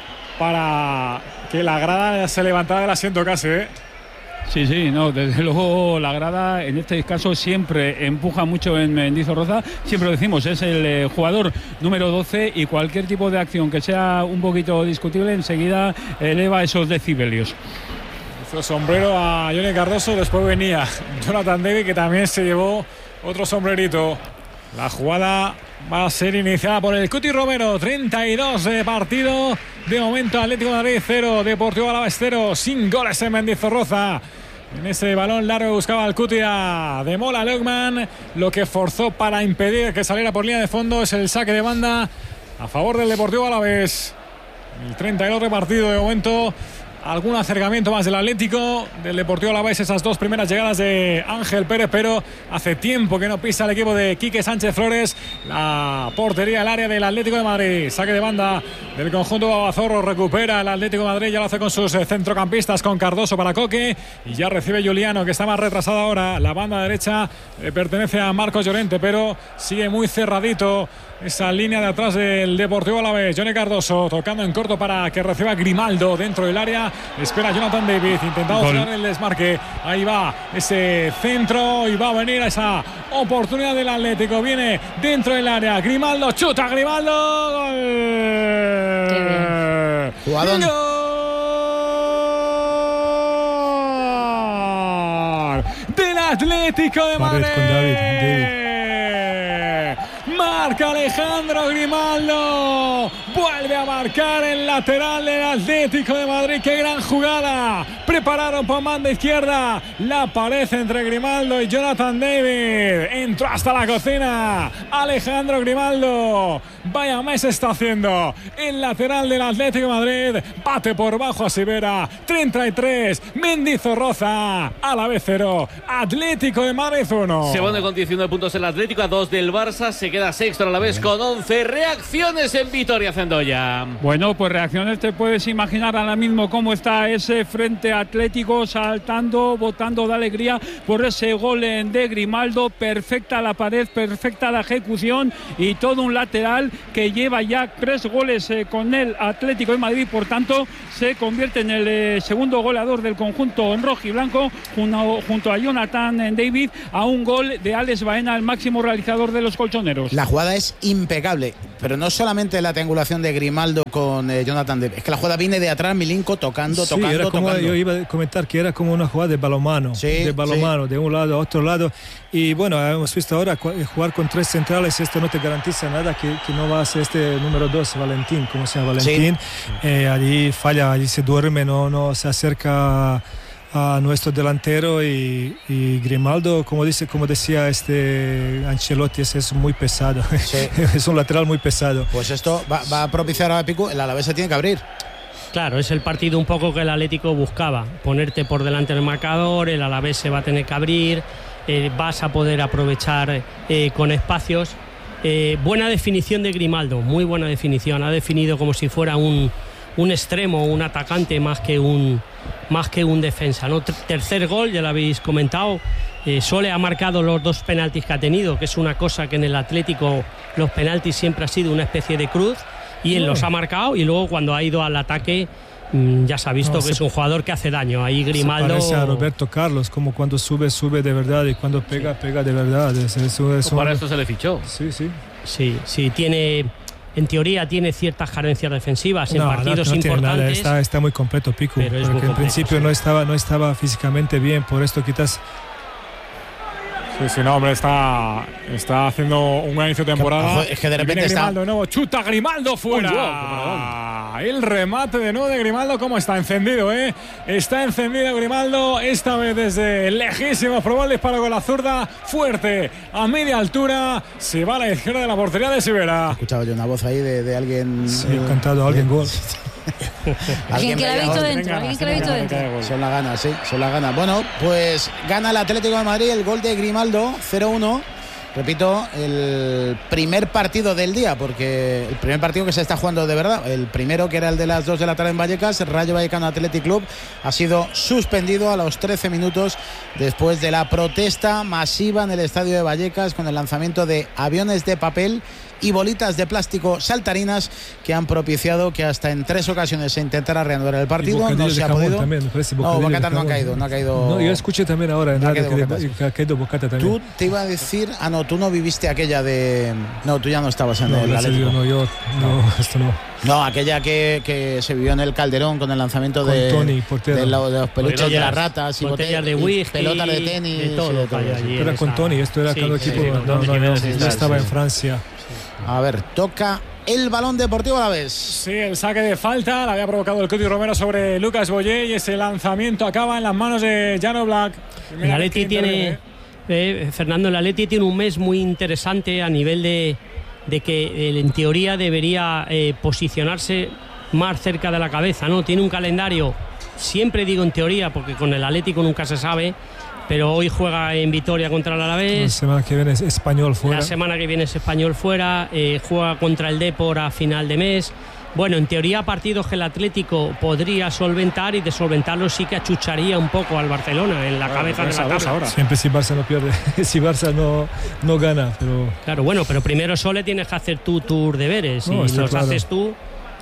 para que la grada se levantara del asiento casi. Eh. Sí, sí, no, desde luego la grada en este caso siempre empuja mucho en Mendizorroza, siempre lo decimos, es el eh, jugador número doce y cualquier tipo de acción que sea un poquito discutible enseguida eleva esos decibelios. Hizo sombrero a Johnny Cardoso, después venía Jonathan David, que también se llevó otro sombrerito. La jugada va a ser iniciada por el Cuti Romero, treinta y dos de partido. De momento Atlético de Madrid cero, Deportivo Alavés cero, sin goles en Mendizorroza. En ese balón largo buscaba el Cuti a de Mola Leukman. Lo que forzó para impedir que saliera por línea de fondo es el saque de banda a favor del Deportivo Alavés. El treinta y dos de partido de momento. Algún acercamiento más del Atlético, del Deportivo Alavés, esas dos primeras llegadas de Ángel Pérez, pero hace tiempo que no pisa el equipo de Quique Sánchez Flores. La portería del área del Atlético de Madrid. Saque de banda del conjunto Babazorro, recupera el Atlético de Madrid, ya lo hace con sus eh, centrocampistas, con Cardoso para Coque, y ya recibe Juliano, que está más retrasado ahora. La banda derecha eh, pertenece a Marcos Llorente, pero sigue muy cerradito esa línea de atrás del Deportivo Alavés. Johnny Cardoso tocando en corto para que reciba Grimaldo dentro del área. Espera Jonathan David, intentando frenar el desmarque. Ahí va ese centro y va a venir a esa oportunidad del Atlético. Viene dentro del área. Grimaldo chuta, Grimaldo. ¡Gol! Qué bien. Jugadón. ¡Gol! Del Atlético de Barret Madrid. con David, David. Marca Alejandro Grimaldo. Vuelve a marcar el lateral del Atlético de Madrid. ¡Qué gran jugada! Prepararon por banda izquierda. La pared entre Grimaldo y Jonathan David. Entró hasta la cocina Alejandro Grimaldo. Vaya mes está haciendo el lateral del Atlético de Madrid. Bate por bajo a Sivera. treinta y tres. Mendizorroza. A la vez cero. Atlético de Madrid uno. Se pone con diecinueve puntos el Atlético, a dos del Barça. Se queda sexto a la vez con once. Reacciones en Vitoria Zendoya. Bueno, pues reacciones, te puedes imaginar ahora mismo cómo está ese frente atlético, saltando, botando de alegría por ese gol de Grimaldo. Perfecta la pared, perfecta la ejecución y todo un lateral que lleva ya tres goles eh, con el Atlético de Madrid. Por tanto, se convierte en el eh, segundo goleador del conjunto en rojiblanco, junto, junto a Jonathan David, a un gol de Alex Baena, el máximo realizador de los colchoneros. La jugada es impecable, pero no solamente la triangulación de Grimaldo con eh, Jonathan David, es que la jugada viene de atrás, Milinko tocando, sí, tocando, era como, tocando. Yo iba a comentar que era como una jugada de balonmano, sí, de balonmano, sí. de un lado a otro lado. Y bueno, hemos visto ahora jugar con tres centrales, esto no te garantiza nada que, que no va a ser este número dos, Valentín, como se llama Valentín. Sí. Eh, allí falla, allí se duerme, no, no se acerca a nuestro delantero y, y Grimaldo, como dice, como decía este Ancelotti, es, es muy pesado. Sí. Es un lateral muy pesado. Pues esto va, va a propiciar a Picu, el Alavés se tiene que abrir. Claro, es el partido un poco que el Atlético buscaba, ponerte por delante del marcador, el Alavés se va a tener que abrir, eh, vas a poder aprovechar eh, con espacios. Eh, buena definición de Grimaldo, muy buena definición, ha definido como si fuera un, un extremo, un atacante más que un, más que un defensa, ¿no? Tercer gol, ya lo habéis comentado. Eh, Sole ha marcado los dos penaltis que ha tenido, que es una cosa que en el Atlético los penaltis siempre ha sido una especie de cruz, y él los ha marcado, y luego cuando ha ido al ataque mmm, ya se ha visto no, que se, es un jugador que hace daño. Ahí Grimaldo se parece a Roberto Carlos, como cuando sube, sube de verdad, y cuando pega, sí. pega de verdad. Es, es, es Para un... esto se le fichó. Sí, sí. Sí, sí, tiene... En teoría tiene ciertas carencias defensivas en no, partidos no, no importantes. Nada. Está, está muy completo Picu, porque en completo, principio sí. no estaba, no estaba físicamente bien, por esto quizás. Sí, sí, no, hombre, está, está haciendo un gran inicio de temporada. Ojo, es que de repente está. Grimaldo de nuevo, chuta Grimaldo fuera. Oh, el remate de nuevo de Grimaldo, ¿cómo está encendido, eh? Está encendido Grimaldo, esta vez desde lejísimo, probó el disparo con la zurda, fuerte, a media altura, se va a la izquierda de la portería de Sivera. He escuchado yo una voz ahí de, de alguien. Sí, he cantado a alguien gol. Alguien que la ha visto dentro, alguien que la ha visto dentro. Son las ganas, sí, son las ganas. Bueno, pues gana el Atlético de Madrid, el gol de Grimaldo, cero uno. Repito, el primer partido del día, porque el primer partido que se está jugando de verdad, el primero que era el de las dos de la tarde en Vallecas, Rayo Vallecano Athletic Club, ha sido suspendido a los trece minutos después de la protesta masiva en el estadio de Vallecas con el lanzamiento de aviones de papel y bolitas de plástico saltarinas que han propiciado que hasta en tres ocasiones se intentara reanudar el partido. No se ha podido. También, no, Bocata no ha caído, no ha caído. No, yo escuché también ahora en no radio que, que ha caído Bocata también. Tú te iba a decir, ah no, tú no viviste aquella de, no, tú ya no estabas en no, el Atlético. No, yo, no, no, esto no. No, aquella que, que se vivió en el Calderón con el lanzamiento con de, Tony, de, de, lo, de los peluches botellas, de las ratas y botellas de whisky, pelotas de tenis, de todo. Sí, de todo esto era con Tony, esto era sí, cada equipo. Sí, no, no, no, no, yo estaba en Francia. A ver, toca el balón deportivo a la vez. Sí, el saque de falta, la había provocado el Cuti Romero sobre Lucas Boyé y ese lanzamiento acaba en las manos de Jan Oblak. El Atleti tiene, eh, Fernando, el Atleti tiene un mes muy interesante a nivel de, de que eh, en teoría debería eh, posicionarse más cerca de la cabeza, ¿no? Tiene un calendario, siempre digo en teoría, porque con el Atlético nunca se sabe, pero hoy juega en Vitoria contra el Alavés. La semana que viene es Español fuera. La semana que viene es Español fuera, eh, juega contra el Depor a final de mes. Bueno, en teoría partidos que el Atlético podría solventar y de solventarlo sí que achucharía un poco al Barcelona en la claro, cabeza de la tabla. Ahora. Siempre si Barça no pierde, si Barça no, no gana. Pero... Claro, bueno, pero primero solo tienes que hacer tú tus deberes no, y los claro. haces tú.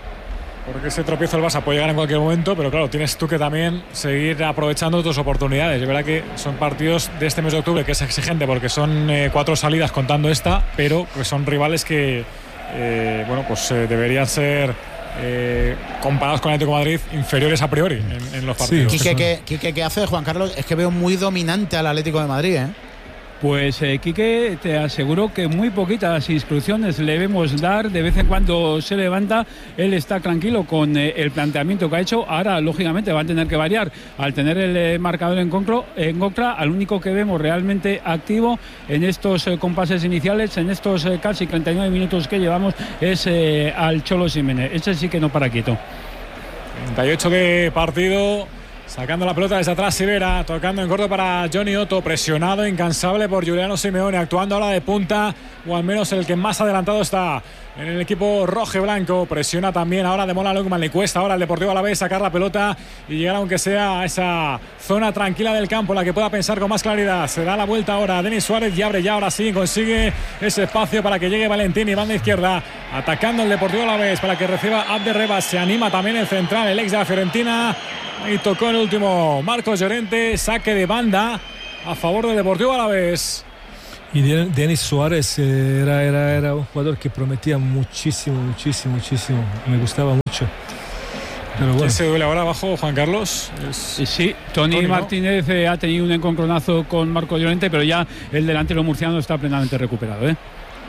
Porque ese tropiezo el Barça puede llegar en cualquier momento, pero claro, tienes tú que también seguir aprovechando tus oportunidades. Es verdad que son partidos de este mes de octubre que es exigente porque son eh, cuatro salidas contando esta, pero que son rivales que eh, bueno, pues eh, deberían ser eh, comparados con el Atlético de Madrid inferiores a priori en, en los partidos. Sí, Quique, ¿qué, Quique, ¿qué hace Juan Carlos? Es que veo muy dominante al Atlético de Madrid, ¿eh? Pues eh, Quique, te aseguro que muy poquitas instrucciones le vemos dar. De vez en cuando se levanta, él está tranquilo con eh, el planteamiento que ha hecho. Ahora, lógicamente, va a tener que variar al tener el eh, marcador en, concro, en contra. Al único que vemos realmente activo en estos eh, compases iniciales, en estos eh, casi treinta y nueve minutos que llevamos, es eh, al Cholo Simeone. Ese sí que no para quieto. treinta y ocho de partido. Sacando la pelota desde atrás Sivera, tocando en corto para Johnny Otto, presionado, incansable por Giuliano Simeone, actuando ahora de punta, o al menos el que más adelantado está en el equipo rojo y blanco. Presiona también ahora de Mola Lukman, le cuesta ahora al Deportivo Alavés sacar la pelota y llegar aunque sea a esa zona tranquila del campo, la que pueda pensar con más claridad. Se da la vuelta ahora a Denis Suárez y abre ya, ahora sí, consigue ese espacio para que llegue Valentín y banda izquierda, atacando el Deportivo Alavés para que reciba Abderrebas. Se anima también el central, el ex de la Fiorentina, y tocó el último Marcos Llorente, saque de banda a favor del Deportivo Alavés. Y Denis Suárez eh, era, era, era un jugador que prometía muchísimo, muchísimo, muchísimo. Me gustaba mucho. Pero bueno. ¿Quién se duele ahora abajo, Juan Carlos? Es... Sí, Tony, Tony Martínez ¿no? eh, ha tenido un encontronazo con Marcos Llorente, pero ya el delantero murciano está plenamente recuperado, ¿eh?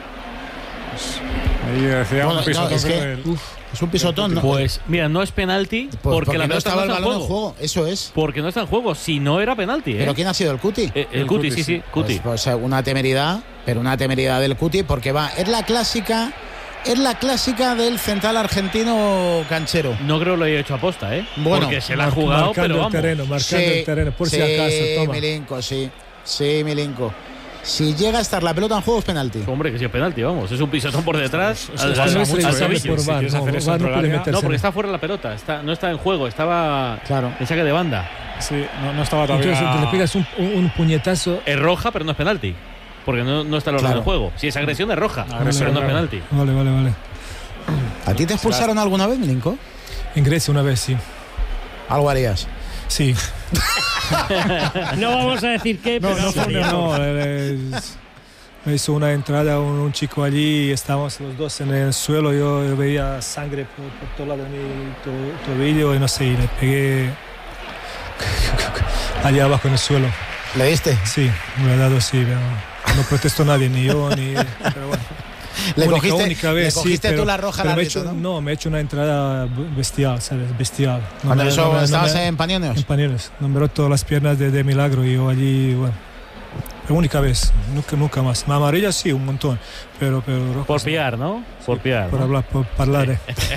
Pues ahí decía bueno, un pisotón. No, es, que, del... uf, es un pisotón, ¿no? Pues mira, no es penalti pues porque, porque la no estaba no el balón en juego. en juego. Eso es. Porque no está en juego. Si no era penalti, ¿eh? ¿Pero quién ha sido el Cuti? Eh, el, el Cuti, Cuti, sí, sí, Cuti. Pues, pues una temeridad, pero una temeridad del Cuti porque va. Es la clásica. Es la clásica del central argentino canchero. No creo que lo haya hecho aposta, ¿eh? Bueno, porque se la ha jugado, pero vamos. El terreno, marcando sí, el terreno, por sí, si acaso. Toma. Milinko, sí. Sí, Milinko. Si llega a estar la pelota en juego es penalti. Hombre, que si es penalti, vamos. Es un pisotón por detrás. Eso, al, eso al, mucho, al ¿eh? Sevilla. Si por VAR, quieres no, hacer eso VAR no dentro del puede área. No, porque está fuera la pelota. Está, no está en juego. Estaba claro. en saque de banda. Sí, no, no estaba todavía. Entonces le pegas un, un, un puñetazo. Es roja, pero no es penalti. Porque no, no está el orden claro. del juego. Si es agresión, es roja. Agresión, pero no es claro. penalti. Vale, vale, vale. ¿A ti te expulsaron alguna vez, Milinko? En Grecia una vez, sí. Algo harías. Sí. No vamos a decir qué, No, pero no, sí. no, no, eh, me hizo una entrada un, un chico allí y estábamos los dos en el suelo. Yo, yo veía sangre por, por todo lado de mi to, tobillo y no sé, y le pegué allá abajo en el suelo. ¿Le diste? Sí, me he dado sí, pero no protestó nadie, ni yo, ni... Pero bueno. Le Única, cogiste, única vez, le cogiste sí, tú pero, la roja pero al me he árbitro, hecho, ¿no? No, me he hecho una entrada bestial, ¿sabes? Bestial. No Cuando me, eso, no me, estabas no me, en Panionios. En Panionios. No me he roto las piernas de, de milagro y yo allí, bueno. La única vez, nunca, nunca más. La amarilla sí, un montón, pero, pero rojas, Por pillar, ¿no? Por sí, pillar. Por ¿no? hablar, por hablar.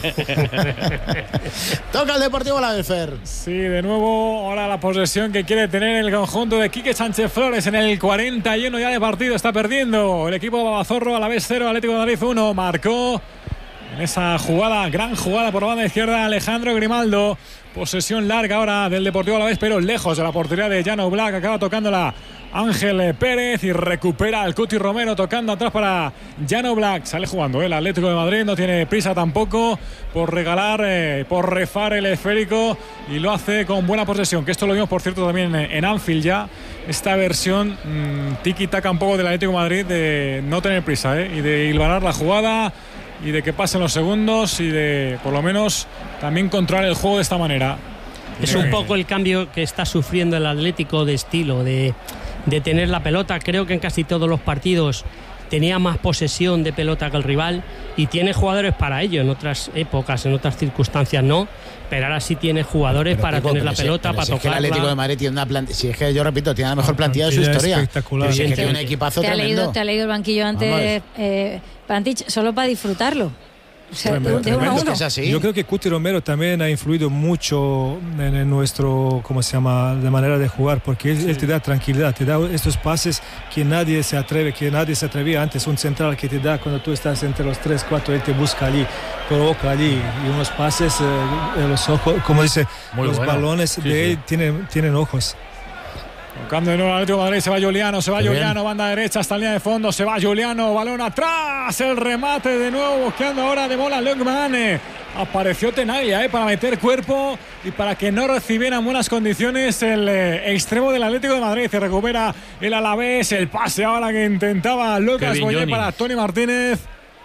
Toca el Deportivo Alavés, Fer. Sí, de nuevo, ahora la posesión que quiere tener el conjunto de Quique Sánchez Flores en el cuarenta y uno ya de partido. Está perdiendo el equipo Babazorro. Alavés cero, Atlético de Madrid uno. Marcó en esa jugada, gran jugada por la banda izquierda, Alejandro Grimaldo. Posesión larga ahora del Deportivo Alavés, pero lejos de la portería de Jan Oblak. Acaba tocándola Ángel Pérez y recupera al Cuti Romero tocando atrás para Jan Oblak. Sale jugando el Atlético de Madrid, no tiene prisa tampoco por regalar, eh, por refar el esférico, y lo hace con buena posesión, que esto lo vimos por cierto también en Anfield ya, esta versión mmm, tiki-taka un poco del Atlético de Madrid, de no tener prisa eh, y de hilvanar la jugada y de que pasen los segundos y de por lo menos también controlar el juego de esta manera. Es un poco el cambio que está sufriendo el Atlético de estilo, de, de tener la pelota. Creo que en casi todos los partidos tenía más posesión de pelota que el rival y tiene jugadores para ello. En otras épocas, en otras circunstancias no, pero ahora sí tiene jugadores pero, para Pico, tener la si, pelota, para si tocarla. Es que el Atlético de Madrid tiene una plantilla, si es que yo repito, tiene la mejor plantilla de su historia. Espectacular. Si es que tiene un equipazo te ha tremendo. leído, te ha leído el banquillo antes, eh, Pantich, solo para disfrutarlo. O sea, Tremendo, de uno a uno. Es así. Yo creo que Cuti Romero también ha influido mucho en, en nuestro, ¿cómo se llama?, de manera de jugar, porque él, sí. él te da tranquilidad, te da estos pases que nadie se atreve, que nadie se atrevía antes. Un central que te da cuando tú estás entre los tres, cuatro, él te busca allí, provoca allí, y unos pases, eh, los ojos, como dice, Muy los bueno. balones Sí, de sí. él tienen, tienen ojos. Tocando de nuevo al Atlético de Madrid, se va Juliano, se va Qué Juliano, bien. banda derecha hasta la línea de fondo, se va Juliano, balón atrás, el remate de nuevo, buscando ahora de Mola Lukman. Eh, apareció Tenaglia eh, para meter cuerpo y para que no recibiera en buenas condiciones el eh, extremo del Atlético de Madrid. Se recupera el Alavés, el pase ahora que intentaba Lucas bien, Boyer Johnny. para Tony Martínez.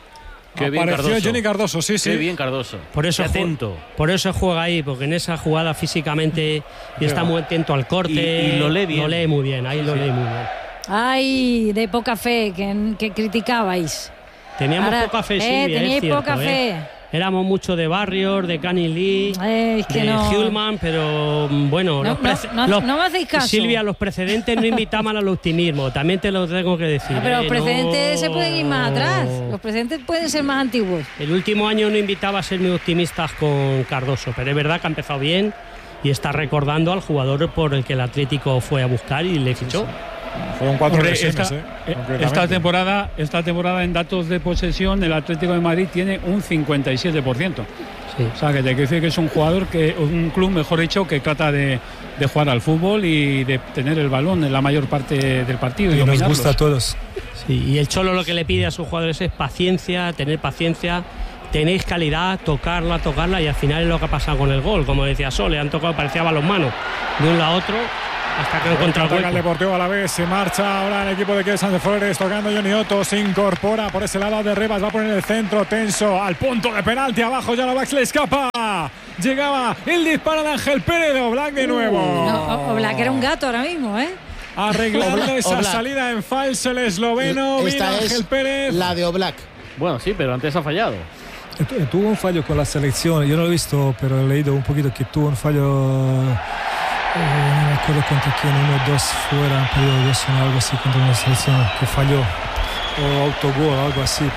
Qué bien Apareció Cardoso. Johnny Cardoso, sí, sí. Qué bien Cardoso. Por eso, Qué atento. por eso juega ahí, porque en esa jugada físicamente y está muy atento al corte. Y- y lo lee bien. Lo lee muy bien, ahí lo lee muy bien. Ay, de poca fe, que, que criticabais. Teníamos Ahora, poca fe, eh, Silvia, teníais es cierto, poca eh. fe. Éramos mucho de Barrios, de Cani Lee, Eh, es que de no. Hillman, pero bueno, No, los no, prece- no- los- no me hacéis caso. Silvia, los precedentes no invitaban al optimismo, también te lo tengo que decir. Ah, pero los eh, precedentes no- se pueden ir más atrás. Los precedentes pueden ser más antiguos. El último año no invitaba a ser muy optimistas con Cardoso, pero es verdad que ha empezado bien y está recordando al jugador por el que el Atlético fue a buscar y le fichó. Fueron cuatro Hombre, lesiones, esta, eh, eh, concretamente. esta temporada, esta temporada en datos de posesión el Atlético de Madrid tiene un cincuenta y siete por ciento. Sí. O sea, que te quiero decir que es un jugador, que un club, mejor dicho, que trata de, de jugar al fútbol y de tener el balón en la mayor parte del partido. Y, Y nos dominarlos. gusta a todos. Sí, y el Cholo lo que le pide a sus jugadores es paciencia, tener paciencia, tenéis calidad, tocarla, tocarla, y al final es lo que ha pasado con el gol. Como decía Sol, le han tocado, parecía balonmano, de un lado a otro, hasta que han encontrado el Ataca el hueco. Deportivo a la vez, se marcha ahora el equipo de Quique Sánchez Flores, tocando Johnny Otto, se incorpora por ese lado de Rivas, va a poner el centro tenso al punto de penalti, abajo ya Oblak se le escapa, llegaba el disparo de Ángel Pérez, de Oblak de nuevo. No, Oblak era un gato ahora mismo, ¿eh? Arreglando Oblak, esa Oblak. salida en falso el esloveno, Esta mira es Ángel Pérez. la de Oblak. Bueno, sí, pero antes ha fallado. Tu- Tuvo un fallo con la selección, yo no lo he visto, pero he leído un poquito que tuvo un fallo, eh, no me acuerdo contra quién, uno o dos fuera, han perdido dos o algo así contra una selección que falló, o autogol o algo así,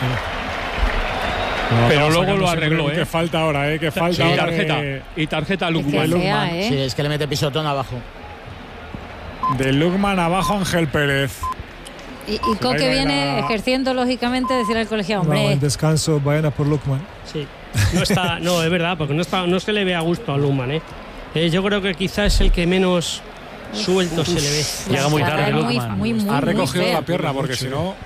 pero Pero Estamos luego sacando lo siempre arregló, Que ¿eh? falta ahora, ¿eh? Que falta Sí, ahora tarjeta. de, Y tarjeta a Es que Lukman. fea, Lukman. ¿eh? Sí, es que le mete pisotón abajo. de Lukman abajo Ángel Pérez. Y, y Coque va a viene la- ejerciendo lógicamente decir al colegiado, no, hombre, en descanso Baena por Lukman. Sí. No está, no, es verdad, porque no está, no es que le vea gusto a Lukman, ¿eh? Eh, yo creo que quizás es el que menos suelto se le ve. la Llega muy cara tarde es muy, Lukman. muy, muy, Ha recogido muy fea. la pierna porque si no.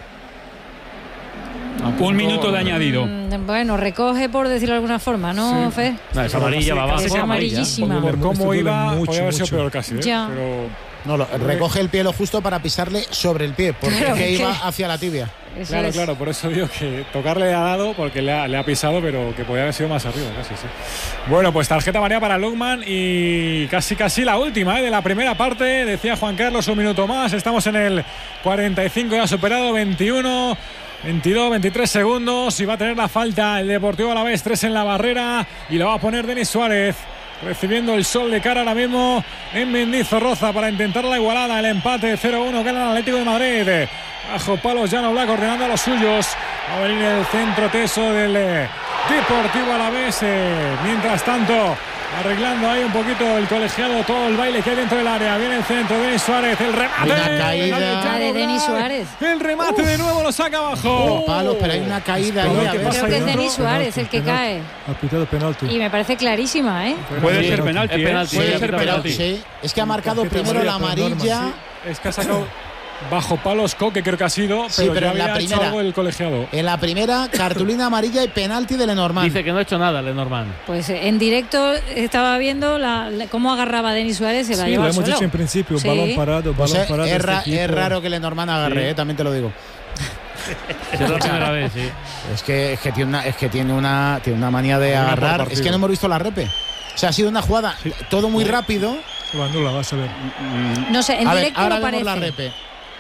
Un minuto de añadido. Mm, Bueno, recoge por decirlo de alguna forma, ¿no, Sí. Fe? No, es amarilla, va abajo. Es amarillísima. Por cómo Esto iba, duele mucho, podía haber sido mucho. peor casi. ¿eh? Ya. Pero No, lo- recoge el pie lo justo para pisarle sobre el pie, porque Claro, es que es iba que- hacia la tibia. Eso claro, es. claro, por eso digo que tocarle le ha dado porque le ha, le ha pisado, pero que podía haber sido más arriba, casi, sí. Bueno, pues tarjeta amarilla para Lukman y casi casi la última, ¿eh? De la primera parte, decía Juan Carlos, un minuto más, estamos en el cuarenta y cinco, ya superado, veintiuno, veintidós, veintitrés segundos y va a tener la falta el Deportivo Alavés, tres en la barrera y la va a poner Denis Suárez. Recibiendo el sol de cara ahora mismo en Mendizorroza para intentar la igualada, el empate cero uno gana el Atlético de Madrid. Bajo palos Jan Oblak ordenando a los suyos. Va a venir el centro teso del eh, Deportivo Alavés. Eh, mientras tanto, arreglando ahí un poquito el colegiado, todo el baile que hay dentro del área. Viene el centro, Denis Suárez, el remate. Hay una caída. El Ah, de Denis Suárez. El remate de nuevo lo saca abajo. Palos, pero hay una caída ahí. Pero a ¿qué ver. pasa Creo que es dentro? Denis Suárez el que cae. Ha pitado penalti. Y me parece clarísima, ¿eh? Puede Sí, ser penalti, es ¿eh? penalti, Puede sí, ser pero- penalti. Sí, es que ha marcado Tarjeta primero la amarilla por amarilla. norma, Es que ha sacado bajo palos Coque, creo que ha sido, Sí, pero, pero ya en la había hecho primera. algo el colegiado. En la primera, cartulina amarilla y penalti de Lenormand. Dice que no ha hecho nada Lenormand. Pues eh, en directo estaba viendo la, la- cómo agarraba a Denis Suárez, se la Sí, lleva lo al hemos suelo. dicho en principio, Sí. balón parado, Pues, balón eh, parado. es, ra- este equipo. es raro que Lenormand agarre, Sí. eh, también te lo digo. Es la primera vez, sí. Es que, es que tiene una, es que tiene una, tiene una manía de Una por agarrar. partido. Es que no hemos visto la repe. O sea, ha sido una jugada todo muy rápido. Lo anula, vas a ver. No sé, en A ver, directo ahora no vemos parece. la repe.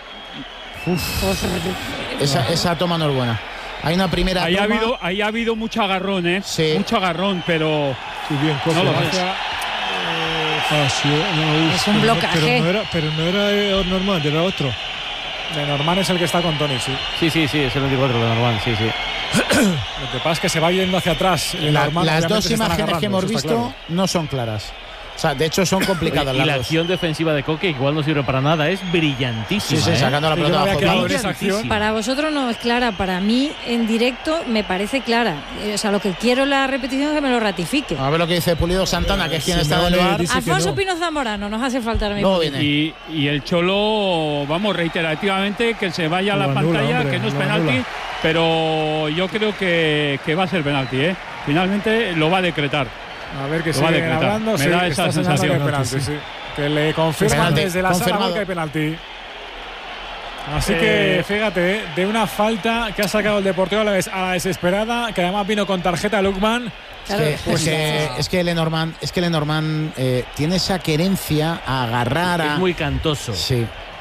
Esa, esa toma no es buena. Hay una primera Ahí ha, toma. habido, ahí ha habido mucho agarrón, ¿eh? Sí. Mucho agarrón, pero Sí, bien, Coque. no lo ¿no? ves. Ah, sí, no, uy, Es un pero no- blocaje. Pero no era, pero no era eh, normal, era otro. Lenormand es el que está con Tony, sí. Sí, sí, sí, es el veinticuatro Lenormand, sí, sí. Lo que pasa es que se va yendo hacia atrás. La- Lenormand, las obviamente, dos se están imágenes que agarrando, hemos eso está visto claro. no son claras. O sea, de hecho son complicadas Y las la dos. acción defensiva de Coque, igual no sirve para nada, es brillantísima. Sí, sí, ¿eh? sacando la Sí, yo pelota me había bajo quedado palos. en esa acción. Para vosotros no es clara, para mí en directo me parece clara. Eh, O sea, lo que quiero en la repetición es que me lo ratifique. A ver lo que dice Pulido Santana, que es quien está en el Simeone bar. dice que Alfonso no. Pino Zamorano, nos hace falta ahora mismo. Luego viene. Y, y el Cholo, vamos, reiterativamente, que se vaya a la Lo anula, pantalla, hombre, que no es lo penalti, anula. pero yo creo que, que va a ser penalti, ¿eh? Finalmente lo va a decretar. A ver que Lo va a siguen decretar. hablando. Me sí, da está esa señalando sensación. que hay penalti, Sí. sí. Que le confirman Penalti, desde la sala confirmado. que hay penalti. Así Eh, que fíjate, ¿eh? De una falta que ha sacado el Deportivo a la, des- a la desesperada, que además vino con tarjeta Lukman. Claro, Es que, pues, es que, eh, es que Lenormand, es que Lenormand eh, tiene esa querencia a agarrar a. Es muy cantoso. Sí.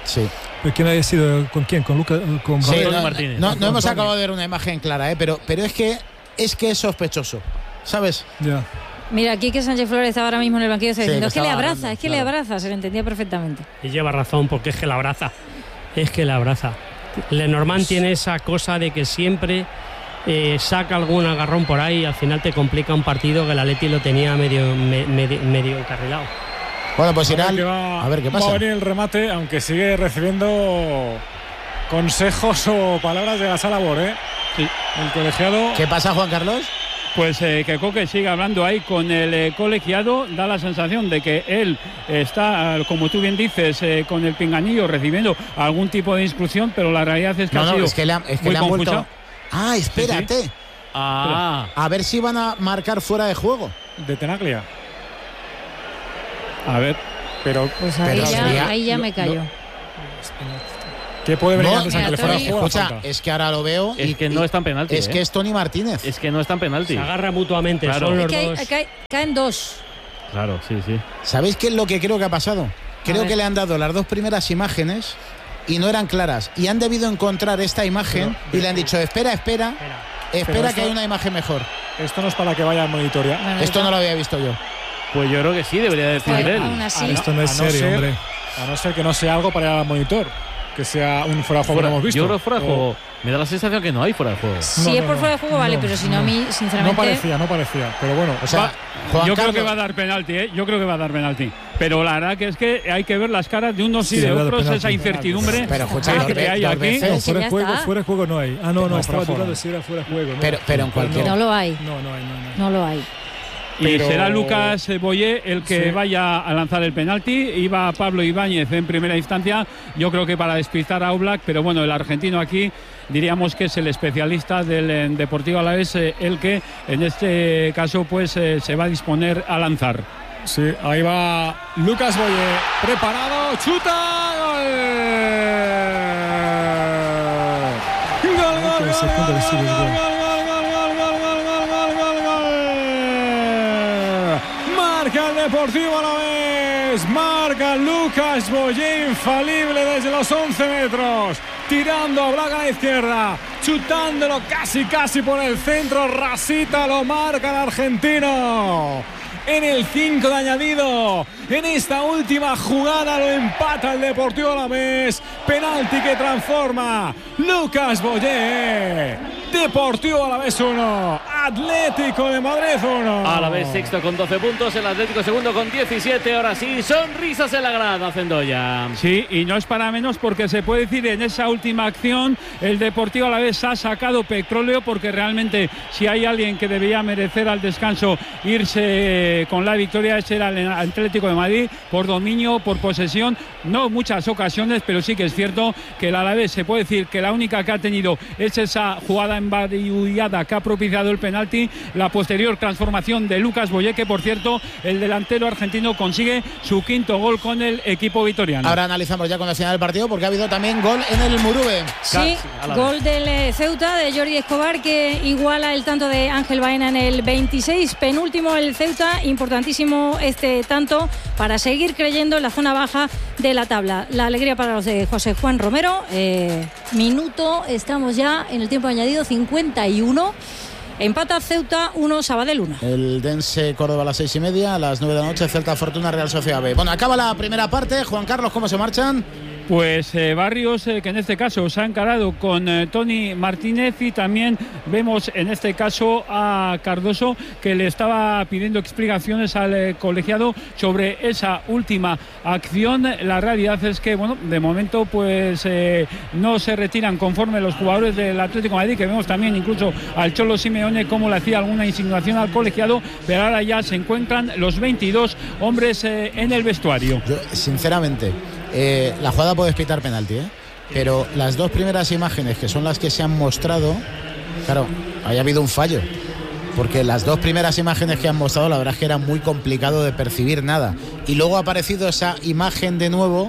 Sí. ¿Pero quién haya sido? ¿Con quién? ¿Con Lucas? Con Sí, Antonio no, Martínez. No, no hemos acabado de ver una imagen clara, ¿eh? pero, pero es que es que es sospechoso, ¿sabes? Ya. Mira, aquí que Sánchez Flores está ahora mismo en el banquillo, está Sí, diciendo, que es que le estaba abraza, hablando, es que claro. le abraza, se le entendía perfectamente. Y lleva razón, porque es que la abraza. Es que la abraza. Lenormand tiene esa cosa de que siempre eh, saca algún agarrón por ahí y al final te complica un partido que el Atleti lo tenía medio, me, medio, medio encarrilado. Bueno, pues irá. A ver qué va- A ver qué Va pasa. a venir el remate, aunque sigue recibiendo consejos o palabras de la sala Bor, ¿eh? Sí. El colegiado. ¿Qué pasa, Juan Carlos? Pues eh, que Coque sigue hablando ahí con el eh, colegiado, da la sensación de que él está, como tú bien dices, eh, con el pinganillo recibiendo algún tipo de instrucción, pero la realidad es que No, ha no, sido es que le han, es que muy le han confusa. vuelto. Ah, espérate. Ah, A ver si van a marcar fuera de juego. De Tenaglia. A ver, pero Pues ahí, Pero ya, sería- ahí ya me callo. ¿qué puede venir No, antes a que le mira, fuera Tony- a juego la Escucha, falta? es que ahora lo veo. es y- que no y- es tan penalti. Es ¿eh? que es Tony Martínez. Es que no es tan penalti. Se agarra mutuamente, Claro. son Es los que hay- dos. cae- caen dos. Claro, sí, sí. ¿Sabéis qué es lo que creo que ha pasado? Creo ver. que le han dado las dos primeras imágenes y no eran claras. Y han debido encontrar esta imagen y le han dicho, espera, espera, Espera. espera Pero que esto- hay una imagen mejor. Esto no es para que vaya al monitor ya. Bueno, Esto no lo había visto yo. Pues yo creo que sí, debería decir Pues, él. aún así, A Esto no es a no serio, ser- hombre. A no ser que no sea algo para ir al monitor. Que sea un fuera de juego que Fuera- no hemos visto. yo creo que fuera de O- juego. Me da la sensación que no hay fuera de juego. si No, es no, por no. fuera de juego, vale, No, pero si no, a no. mí, No sinceramente. parecía, no parecía. Pero bueno, O sea, va- Juan Yo creo Carlos, que va a dar penalti, ¿eh? Yo creo que va a dar penalti. Pero la verdad que es que hay que ver las caras de unos Sí, y de va a dar otros, penalti. esa incertidumbre Pero escucha, que- dos que ve- hay dos aquí. veces. No, que fuera ya de juego, está. fuera de juego no hay. Ah, no, no, No, estaba fuera dudando juego. si era fuera de juego. ¿no? Pero- pero en cualquier- No lo hay, No, no hay, no, no. no lo hay. Y Pero- será Lucas Boyé el que Sí. vaya a lanzar el penalti. Iba Pablo Ibáñez en primera instancia, yo creo que para despistar a Oblak, pero bueno, el argentino aquí diríamos que es el especialista del eh, Deportivo Alavés, eh, el que en este caso pues eh, se va a disponer a lanzar. Sí, ahí va Lucas Boye, preparado, chuta, gol. Gol, gol, Con el gol, segundo gol, recibe el gol, gol. gol, gol, gol, gol, gol, gol, gol, gol. Marca el Deportivo Alavés, marca Lucas Boye, infalible desde los once metros, tirando a Braga a la izquierda, chutándolo casi casi por el centro, rasita, lo marca el argentino. En el cinco de añadido, en esta última jugada lo empata el Deportivo Alavés. Penalti que transforma Lucas Boye. Deportivo Alavés uno, Atlético de Madrid uno. Alavés sexto con doce puntos, el Atlético segundo con diecisiete. Ahora sí, sonrisas en la grada, Cendoya. Sí, y no es para menos porque se puede decir en esa última acción el Deportivo Alavés ha sacado petróleo, porque realmente si hay alguien que debía merecer al descanso irse con la victoria ese era el Atlético de Madrid, por dominio, por posesión, no muchas ocasiones, pero sí que es cierto que el Alavés se puede decir que la única que ha tenido es esa jugada embadillada que ha propiciado el penalti, la posterior transformación de Lucas Boye, que por cierto el delantero argentino consigue su quinto gol con el equipo vitoriano. ahora analizamos ya con el final del partido porque ha habido también gol en el Murube. Sí, a la gol del eh, Ceuta de Jordi Escobar, que iguala el tanto de Ángel Baena en el veintiséis, penúltimo el Ceuta, importantísimo este tanto para seguir creyendo en la zona baja de la tabla. La alegría para los de José Juan Romero. Eh, minuto, estamos ya en el tiempo añadido, cincuenta y uno. Empata Ceuta uno, Sabadell uno. El Dense Córdoba a las seis y media, a las nueve de la noche, Celta Fortuna Real Sociedad B. Bueno, acaba la primera parte. Juan Carlos, ¿cómo se marchan? Pues eh, Barrios, eh, que en este caso se ha encarado con eh, Tony Martínez, y también vemos en este caso a Cardoso, que le estaba pidiendo explicaciones al eh, colegiado sobre esa última acción. La realidad es que, bueno, de momento pues eh, no se retiran conforme los jugadores del Atlético de Madrid, que vemos también incluso al Cholo Simeone como le hacía alguna insinuación al colegiado, pero ahora ya se encuentran los veintidós hombres eh, en el vestuario. Yo, sinceramente, eh, la jugada puede pitar penalti, ¿eh? Pero las dos primeras imágenes, que son las que se han mostrado, claro, haya habido un fallo. Porque las dos primeras imágenes que han mostrado, la verdad es que era muy complicado de percibir nada. Y luego ha aparecido esa imagen de nuevo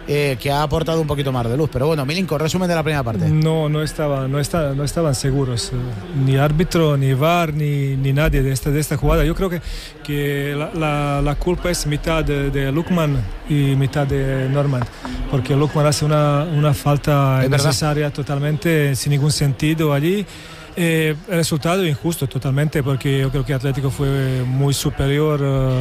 eh, que ha aportado un poquito más de luz. Pero bueno, Milinko, resumen de la primera parte. No, no, estaba, no, está, no estaban seguros, ni árbitro, ni V A R, ni, ni nadie de esta, de esta jugada. Yo creo que, que la, la, la culpa es mitad de, de Lukman y mitad de Norman, porque Lukman hace una, una falta innecesaria totalmente, sin ningún sentido allí. Eh, el resultado injusto totalmente, porque yo creo que Atlético fue muy superior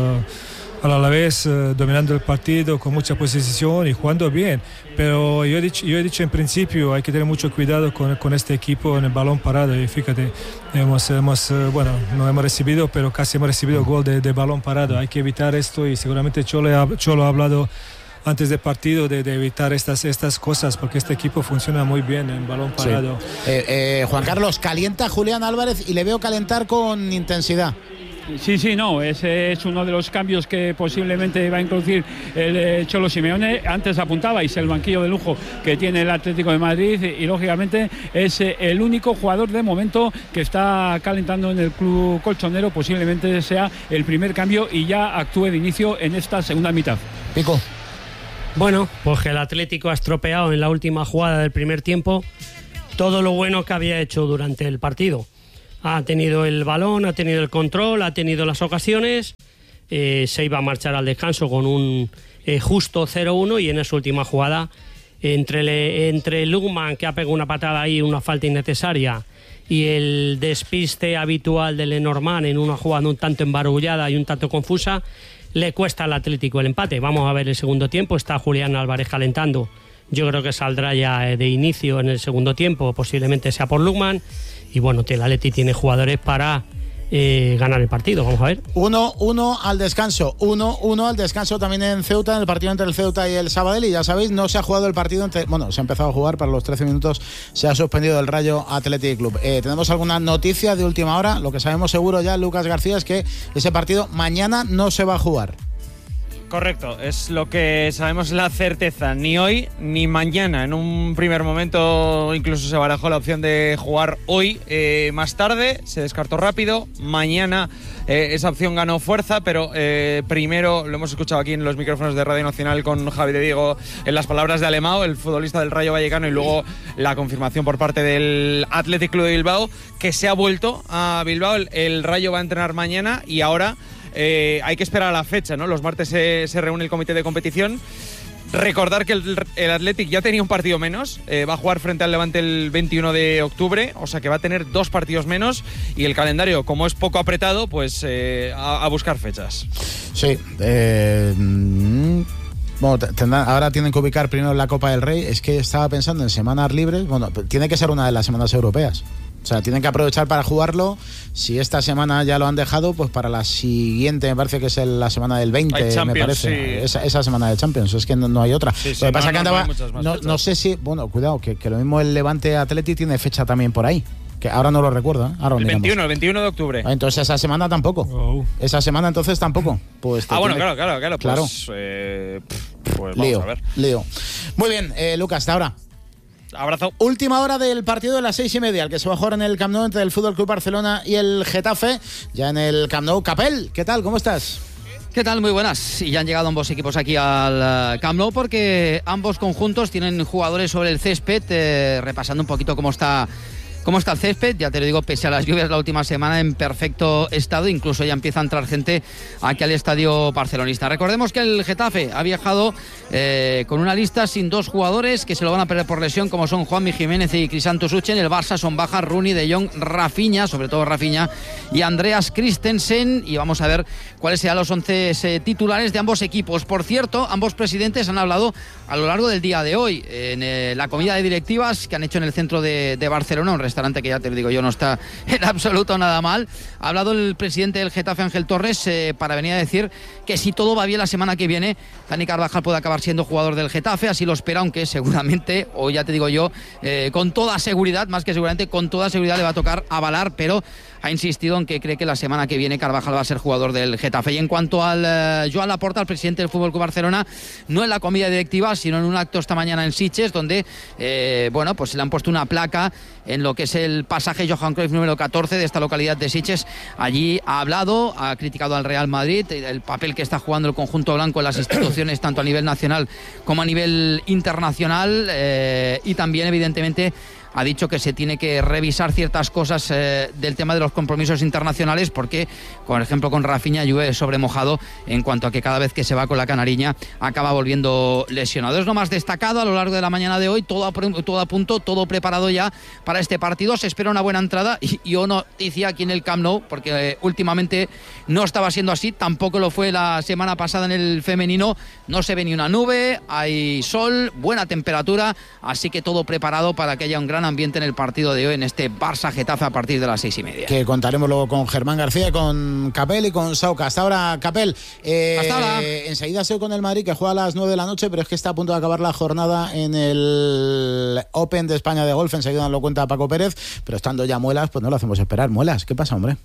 uh, al Alavés, uh, dominando el partido con mucha posesión y jugando bien. Pero yo he dicho, yo he dicho en principio, hay que tener mucho cuidado con, con este equipo en el balón parado. Y fíjate, hemos, hemos uh, bueno, no hemos recibido, pero casi hemos recibido gol de, de balón parado. Hay que evitar esto, y seguramente Cholo ha, Cholo ha hablado antes del partido de, de evitar estas, estas cosas, porque este equipo funciona muy bien en balón parado. Sí. Eh, eh, Juan Carlos, calienta Julián Álvarez y le veo calentar con intensidad. Sí, sí, no, ese es uno de los cambios que posiblemente va a introducir el Cholo Simeone. Antes apuntabais el banquillo de lujo que tiene el Atlético de Madrid y, y lógicamente es el único jugador de momento que está calentando en el club colchonero. Posiblemente sea el primer cambio y ya actúe de inicio en esta segunda mitad. Pico. Bueno, pues que el Atlético ha estropeado en la última jugada del primer tiempo todo lo bueno que había hecho durante el partido. Ha tenido el balón, ha tenido el control, ha tenido las ocasiones, eh, se iba a marchar al descanso con un eh, justo cero uno, y en esa última jugada, entre, le, entre Lukman, que ha pegado una patada ahí, una falta innecesaria, y el despiste habitual de Lenormand en una jugada un tanto embarullada y un tanto confusa, le cuesta al Atlético el empate. Vamos a ver el segundo tiempo. Está Julián Álvarez calentando. Yo creo que saldrá ya de inicio en el segundo tiempo, posiblemente sea por Lukman. Y bueno, el Atleti tiene jugadores para eh, ganar el partido. Vamos a ver. uno uno al descanso. uno uno al descanso también en Ceuta, en el partido entre el Ceuta y el Sabadell. Y ya sabéis, no se ha jugado el partido entre... Bueno, se ha empezado a jugar para los trece minutos. Se ha suspendido el Rayo Athletic Club. Eh, ¿Tenemos alguna noticia de última hora? Lo que sabemos seguro ya, Lucas García, es que ese partido mañana no se va a jugar. Correcto, es lo que sabemos, la certeza. Ni hoy ni mañana. En un primer momento incluso se barajó la opción de jugar hoy, eh, más tarde, se descartó rápido. Mañana eh, esa opción ganó fuerza, pero eh, primero, lo hemos escuchado aquí en los micrófonos de Radio Nacional con Javi de Diego, en las palabras de Alemão, el futbolista del Rayo Vallecano, y luego la confirmación por parte del Athletic Club de Bilbao, que se ha vuelto a Bilbao. El, el Rayo va a entrenar mañana y ahora... Eh, hay que esperar a la fecha, ¿no? Los martes se, se reúne el comité de competición. Recordar que el, el Athletic ya tenía un partido menos, eh, va a jugar frente al Levante el veintiuno de octubre, o sea que va a tener dos partidos menos, y el calendario, como es poco apretado, pues eh, a, a buscar fechas. Sí, eh, bueno, tendrán, ahora tienen que ubicar primero la Copa del Rey. Es que estaba pensando en semanas libres. Bueno, tiene que ser una de las semanas europeas. O sea, tienen que aprovechar para jugarlo. Si esta semana ya lo han dejado, pues para la siguiente, me parece que es el, la semana del veinte, me parece. Sí. Esa, esa semana de Champions, es que no, no hay otra. Sí, sí, lo que pasa no, que andaba, no, no, no sé si, bueno, cuidado, que, que lo mismo el Levante Atleti tiene fecha también por ahí. Que ahora no lo recuerdo, ¿eh? Ahora el veintiuno, el veintiuno de octubre. Entonces esa semana tampoco. Oh. Esa semana entonces tampoco. Pues ah, bueno, tiene... claro, claro, claro. Pues, claro. Eh, pues vamos lío, a ver. Lío. Muy bien, eh, Lucas, hasta ahora. Abrazo. Última hora del partido de las seis y media, el que se va a jugar en el Camp Nou entre el Fútbol Club Barcelona y el Getafe. Ya en el Camp Nou. Capel, ¿qué tal? ¿Cómo estás? ¿Qué tal? Muy buenas. Y ya han llegado ambos equipos aquí al Camp Nou, porque ambos conjuntos tienen jugadores sobre el césped, eh, repasando un poquito cómo está... ¿Cómo está el césped? Ya te lo digo, pese a las lluvias la última semana, en perfecto estado. Incluso ya empieza a entrar gente aquí al estadio barcelonista. Recordemos que el Getafe ha viajado eh, con una lista sin dos jugadores que se lo van a perder por lesión, como son Juanmi Jiménez y Crisanto Suchen. El Barça son bajas Rooney, De Jong, Rafinha, sobre todo Rafinha, y Andreas Christensen. Y vamos a ver cuáles serán los once eh, titulares de ambos equipos. Por cierto, ambos presidentes han hablado a lo largo del día de hoy en eh, la comida de directivas que han hecho en el centro de, de Barcelona, un restaurante que ya te lo digo yo no está en absoluto nada mal. Ha hablado el presidente del Getafe, Ángel Torres, eh, para venir a decir que si todo va bien la semana que viene, Dani Carvajal puede acabar siendo jugador del Getafe, así lo espera, aunque seguramente, o ya te digo yo, eh, con toda seguridad, más que seguramente, con toda seguridad le va a tocar avalar, pero ha insistido en que cree que la semana que viene Carvajal va a ser jugador del Getafe. Y en cuanto al uh, Joan Laporta, el presidente del F C Barcelona, no en la comida directiva, sino en un acto esta mañana en Sitges, donde eh, bueno, pues le han puesto una placa en lo que es el pasaje Johan Cruyff número catorce de esta localidad de Sitges. Allí ha hablado, ha criticado al Real Madrid, el papel que está jugando el conjunto blanco en las instituciones, tanto a nivel nacional como a nivel internacional, eh, y también, evidentemente, ha dicho que se tiene que revisar ciertas cosas eh, del tema de los compromisos internacionales, porque, por ejemplo, con Rafinha llueve sobre mojado en cuanto a que cada vez que se va con la canariña acaba volviendo lesionado. Es lo más destacado a lo largo de la mañana de hoy, todo a, todo a punto, todo preparado ya para este partido. Se espera una buena entrada y, y una noticia aquí en el Camp Nou, porque eh, últimamente no estaba siendo así, tampoco lo fue la semana pasada en el femenino. No se ve ni una nube, hay sol, buena temperatura, así que todo preparado para que haya un gran ambiente en el partido de hoy, en este Barça-Getafe a partir de las seis y media. Que contaremos luego con Germán García, con Capel y con Sauca. Hasta ahora, Capel. Eh, Hasta ahora. Enseguida sigo con el Madrid, que juega a las nueve de la noche, pero es que está a punto de acabar la jornada en el Open de España de golf. Enseguida nos lo cuenta Paco Pérez, pero estando ya Muelas, pues no lo hacemos esperar. Muelas, ¿qué pasa, hombre?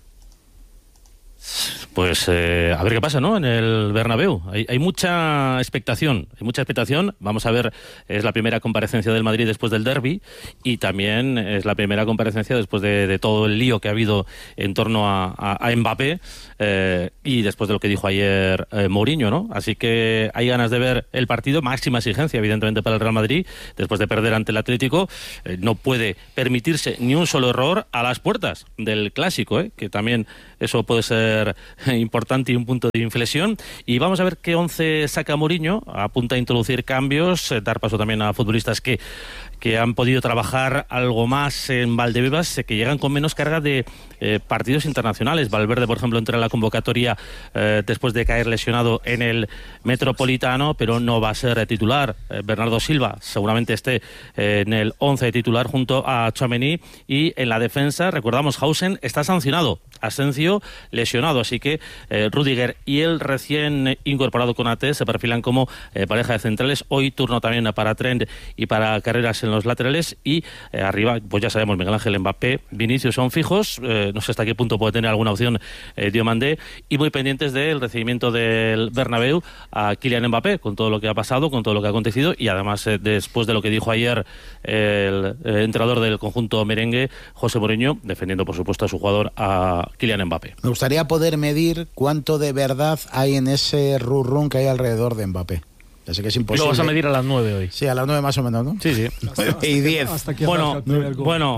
Pues eh, a ver qué pasa, ¿no? En el Bernabéu. Hay, hay mucha expectación, hay mucha expectación. Vamos a ver, es la primera comparecencia del Madrid después del derbi y también es la primera comparecencia después de, de todo el lío que ha habido en torno a, a, a Mbappé eh, y después de lo que dijo ayer eh, Mourinho, ¿no? Así que hay ganas de ver el partido, máxima exigencia, evidentemente, para el Real Madrid, después de perder ante el Atlético. Eh, no puede permitirse ni un solo error a las puertas del Clásico, ¿eh? Que también eso puede ser importante y un punto de inflexión. Y vamos a ver qué once saca Mourinho. Apunta a introducir cambios, eh, dar paso también a futbolistas que, que han podido trabajar algo más en Valdebebas, eh, que llegan con menos carga de eh, partidos internacionales. Valverde, por ejemplo, entra en la convocatoria eh, después de caer lesionado en el Metropolitano, pero no va a ser titular. Eh, Bernardo Silva seguramente esté eh, en el once titular junto a Tchouaméni. Y en la defensa, recordamos, Hausen está sancionado, Asensio lesionado, así que eh, Rudiger y el recién incorporado Konaté se perfilan como eh, pareja de centrales. Hoy turno también para Trent y para Carreras en los laterales, y eh, arriba, pues ya sabemos, Miguel Ángel, Mbappé, Vinicius son fijos. Eh, no sé hasta qué punto puede tener alguna opción eh, Diomandé, y muy pendientes del recibimiento del Bernabéu a Kylian Mbappé, con todo lo que ha pasado, con todo lo que ha acontecido, y además eh, después de lo que dijo ayer el eh, entrenador del conjunto merengue, José Mourinho, defendiendo por supuesto a su jugador, a Kylian Mbappé. Me gustaría poder medir cuánto de verdad hay en ese run-run que hay alrededor de Mbappé. Ya sé que es imposible. Lo vas a medir a las nueve hoy. Sí, a las nueve más o menos, ¿no? Sí, sí. Hasta, y diez. Bueno, bueno.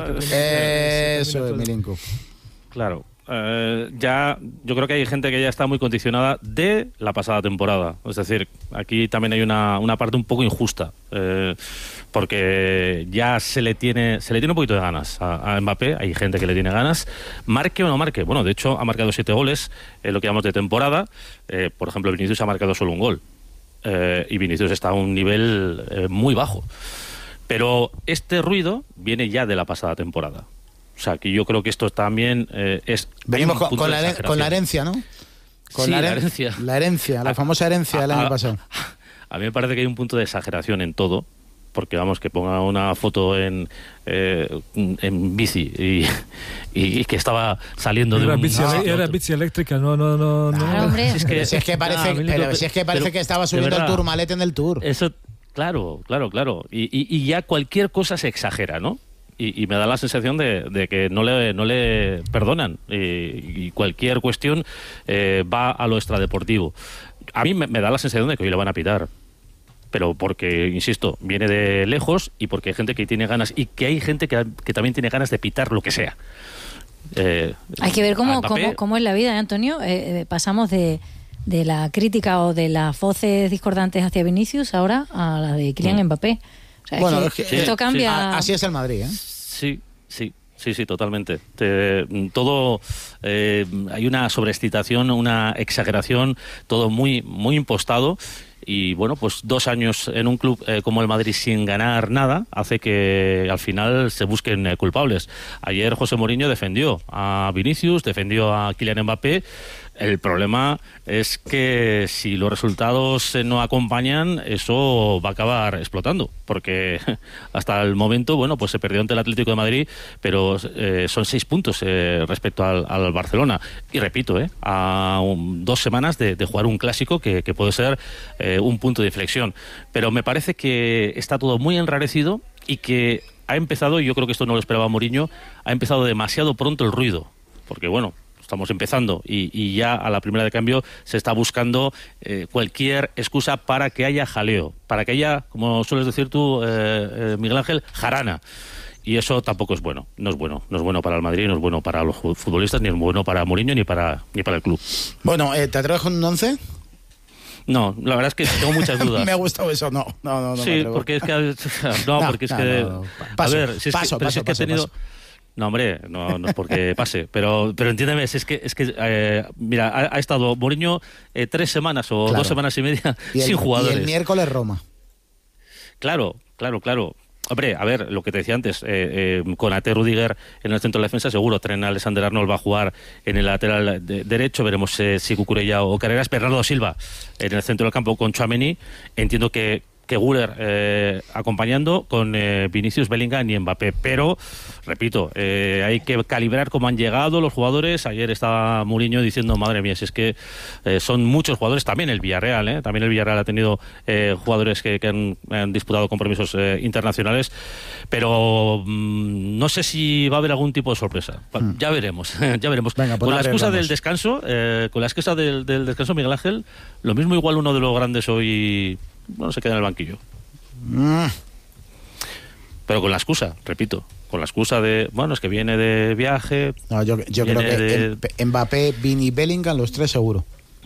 Eh, eso es Milinko. Claro. Eh, ya yo creo que hay gente que ya está muy condicionada de la pasada temporada. Es decir, aquí también hay una, una parte un poco injusta, eh, porque ya se le tiene se le tiene un poquito de ganas a, a Mbappé. Hay gente que le tiene ganas, marque o no marque. Bueno, de hecho ha marcado siete goles en lo que llamamos de temporada. Eh, por ejemplo, Vinicius ha marcado solo un gol, eh, y Vinicius está a un nivel eh, muy bajo. Pero este ruido viene ya de la pasada temporada. O sea, que yo creo que esto también eh, es... Venimos con, con, la, con la herencia, ¿no? Con sí, la, la herencia. La herencia, la famosa herencia del año a, pasado. A, a mí me parece que hay un punto de exageración en todo, porque vamos, que ponga una foto en, eh, en bici y, y, y que estaba saliendo era de un... Bici, no, era bici eléctrica, no, no, no. no. Ah, hombre. Si es que, si es que parece, no, pero, si es que, parece pero, que estaba subiendo el Tourmalet en el Tour. Eso, claro, claro, claro. Y, y, y ya cualquier cosa se exagera, ¿no? Y, y me da la sensación de, de que no le, no le perdonan, y, y cualquier cuestión eh, va a lo extradeportivo. A mí me, me da la sensación de que hoy le van a pitar, pero porque, insisto, viene de lejos y porque hay gente que tiene ganas, y que hay gente que, que también tiene ganas de pitar lo que sea. Eh, hay que ver cómo, cómo, cómo es la vida, ¿eh, Antonio? Eh, pasamos de, de la crítica o de las voces discordantes hacia Vinicius ahora a la de Kylian mm. Mbappé. O sea, bueno, es que, es que esto sí, cambia. Sí. Así es el Madrid, ¿eh? Sí, sí. Sí, sí, totalmente. Te, todo eh, hay una sobreexcitación, una exageración, todo muy, muy impostado. Y bueno, pues dos años en un club eh, como el Madrid sin ganar nada hace que al final se busquen eh, culpables. Ayer José Mourinho defendió a Vinicius, defendió a Kylian Mbappé. El problema es que si los resultados no acompañan, eso va a acabar explotando, porque hasta el momento, bueno, pues se perdió ante el Atlético de Madrid, pero eh, son seis puntos eh, respecto al, al Barcelona. Y repito, eh, a un, dos semanas de, de jugar un clásico que, que puede ser eh, un punto de inflexión. Pero me parece que está todo muy enrarecido y que ha empezado, y yo creo que esto no lo esperaba Mourinho, ha empezado demasiado pronto el ruido, porque bueno, estamos empezando y, y ya a la primera de cambio se está buscando eh, cualquier excusa para que haya jaleo, para que haya, como sueles decir tú, eh, eh, Miguel Ángel, jarana. Y eso tampoco es bueno, no es bueno, no es bueno para el Madrid, no es bueno para los futbolistas, ni es bueno para Mourinho ni para ni para el club. Bueno, eh, ¿te atreves con un once? No, la verdad es que tengo muchas dudas. Me ha gustado eso, no, no, no. no sí, porque es que no, porque es no, que no, no. Paso, a ver, si es paso, que, paso, si es que paso, he tenido paso. No, hombre, no, no es porque pase, pero pero entiéndeme, es que es que eh, mira, ha, ha estado Mourinho eh, tres semanas o claro. dos semanas y media y el, sin jugadores. Y el miércoles Roma. Claro, claro, claro. Hombre, a ver, lo que te decía antes, eh, eh, con Ate Rudiger en el centro de la defensa, seguro Trent Alexander-Arnold va a jugar en el lateral de, derecho, veremos eh, si Cucurella o Carreras. Bernardo Silva en el centro del campo con Tchouaméni. Entiendo que que Güler eh, acompañando con eh, Vinicius, Bellingham y Mbappé, pero repito, eh, hay que calibrar cómo han llegado los jugadores. Ayer estaba Mourinho diciendo, madre mía, si es que eh, son muchos jugadores, también el Villarreal, ¿eh? también el Villarreal ha tenido eh, jugadores que, que han, han disputado compromisos eh, internacionales, pero mmm, no sé si va a haber algún tipo de sorpresa. Hmm. Ya veremos, ya veremos. Venga, pues con la excusa arreglamos. del descanso, eh, con la excusa del, del descanso, Miguel Ángel, lo mismo igual uno de los grandes hoy bueno, se queda en el banquillo. Mm. Pero con la excusa, repito, con la excusa de, bueno, es que viene de viaje. No, yo yo creo que de... el, Mbappé, Vini y Bellingham, los tres seguro.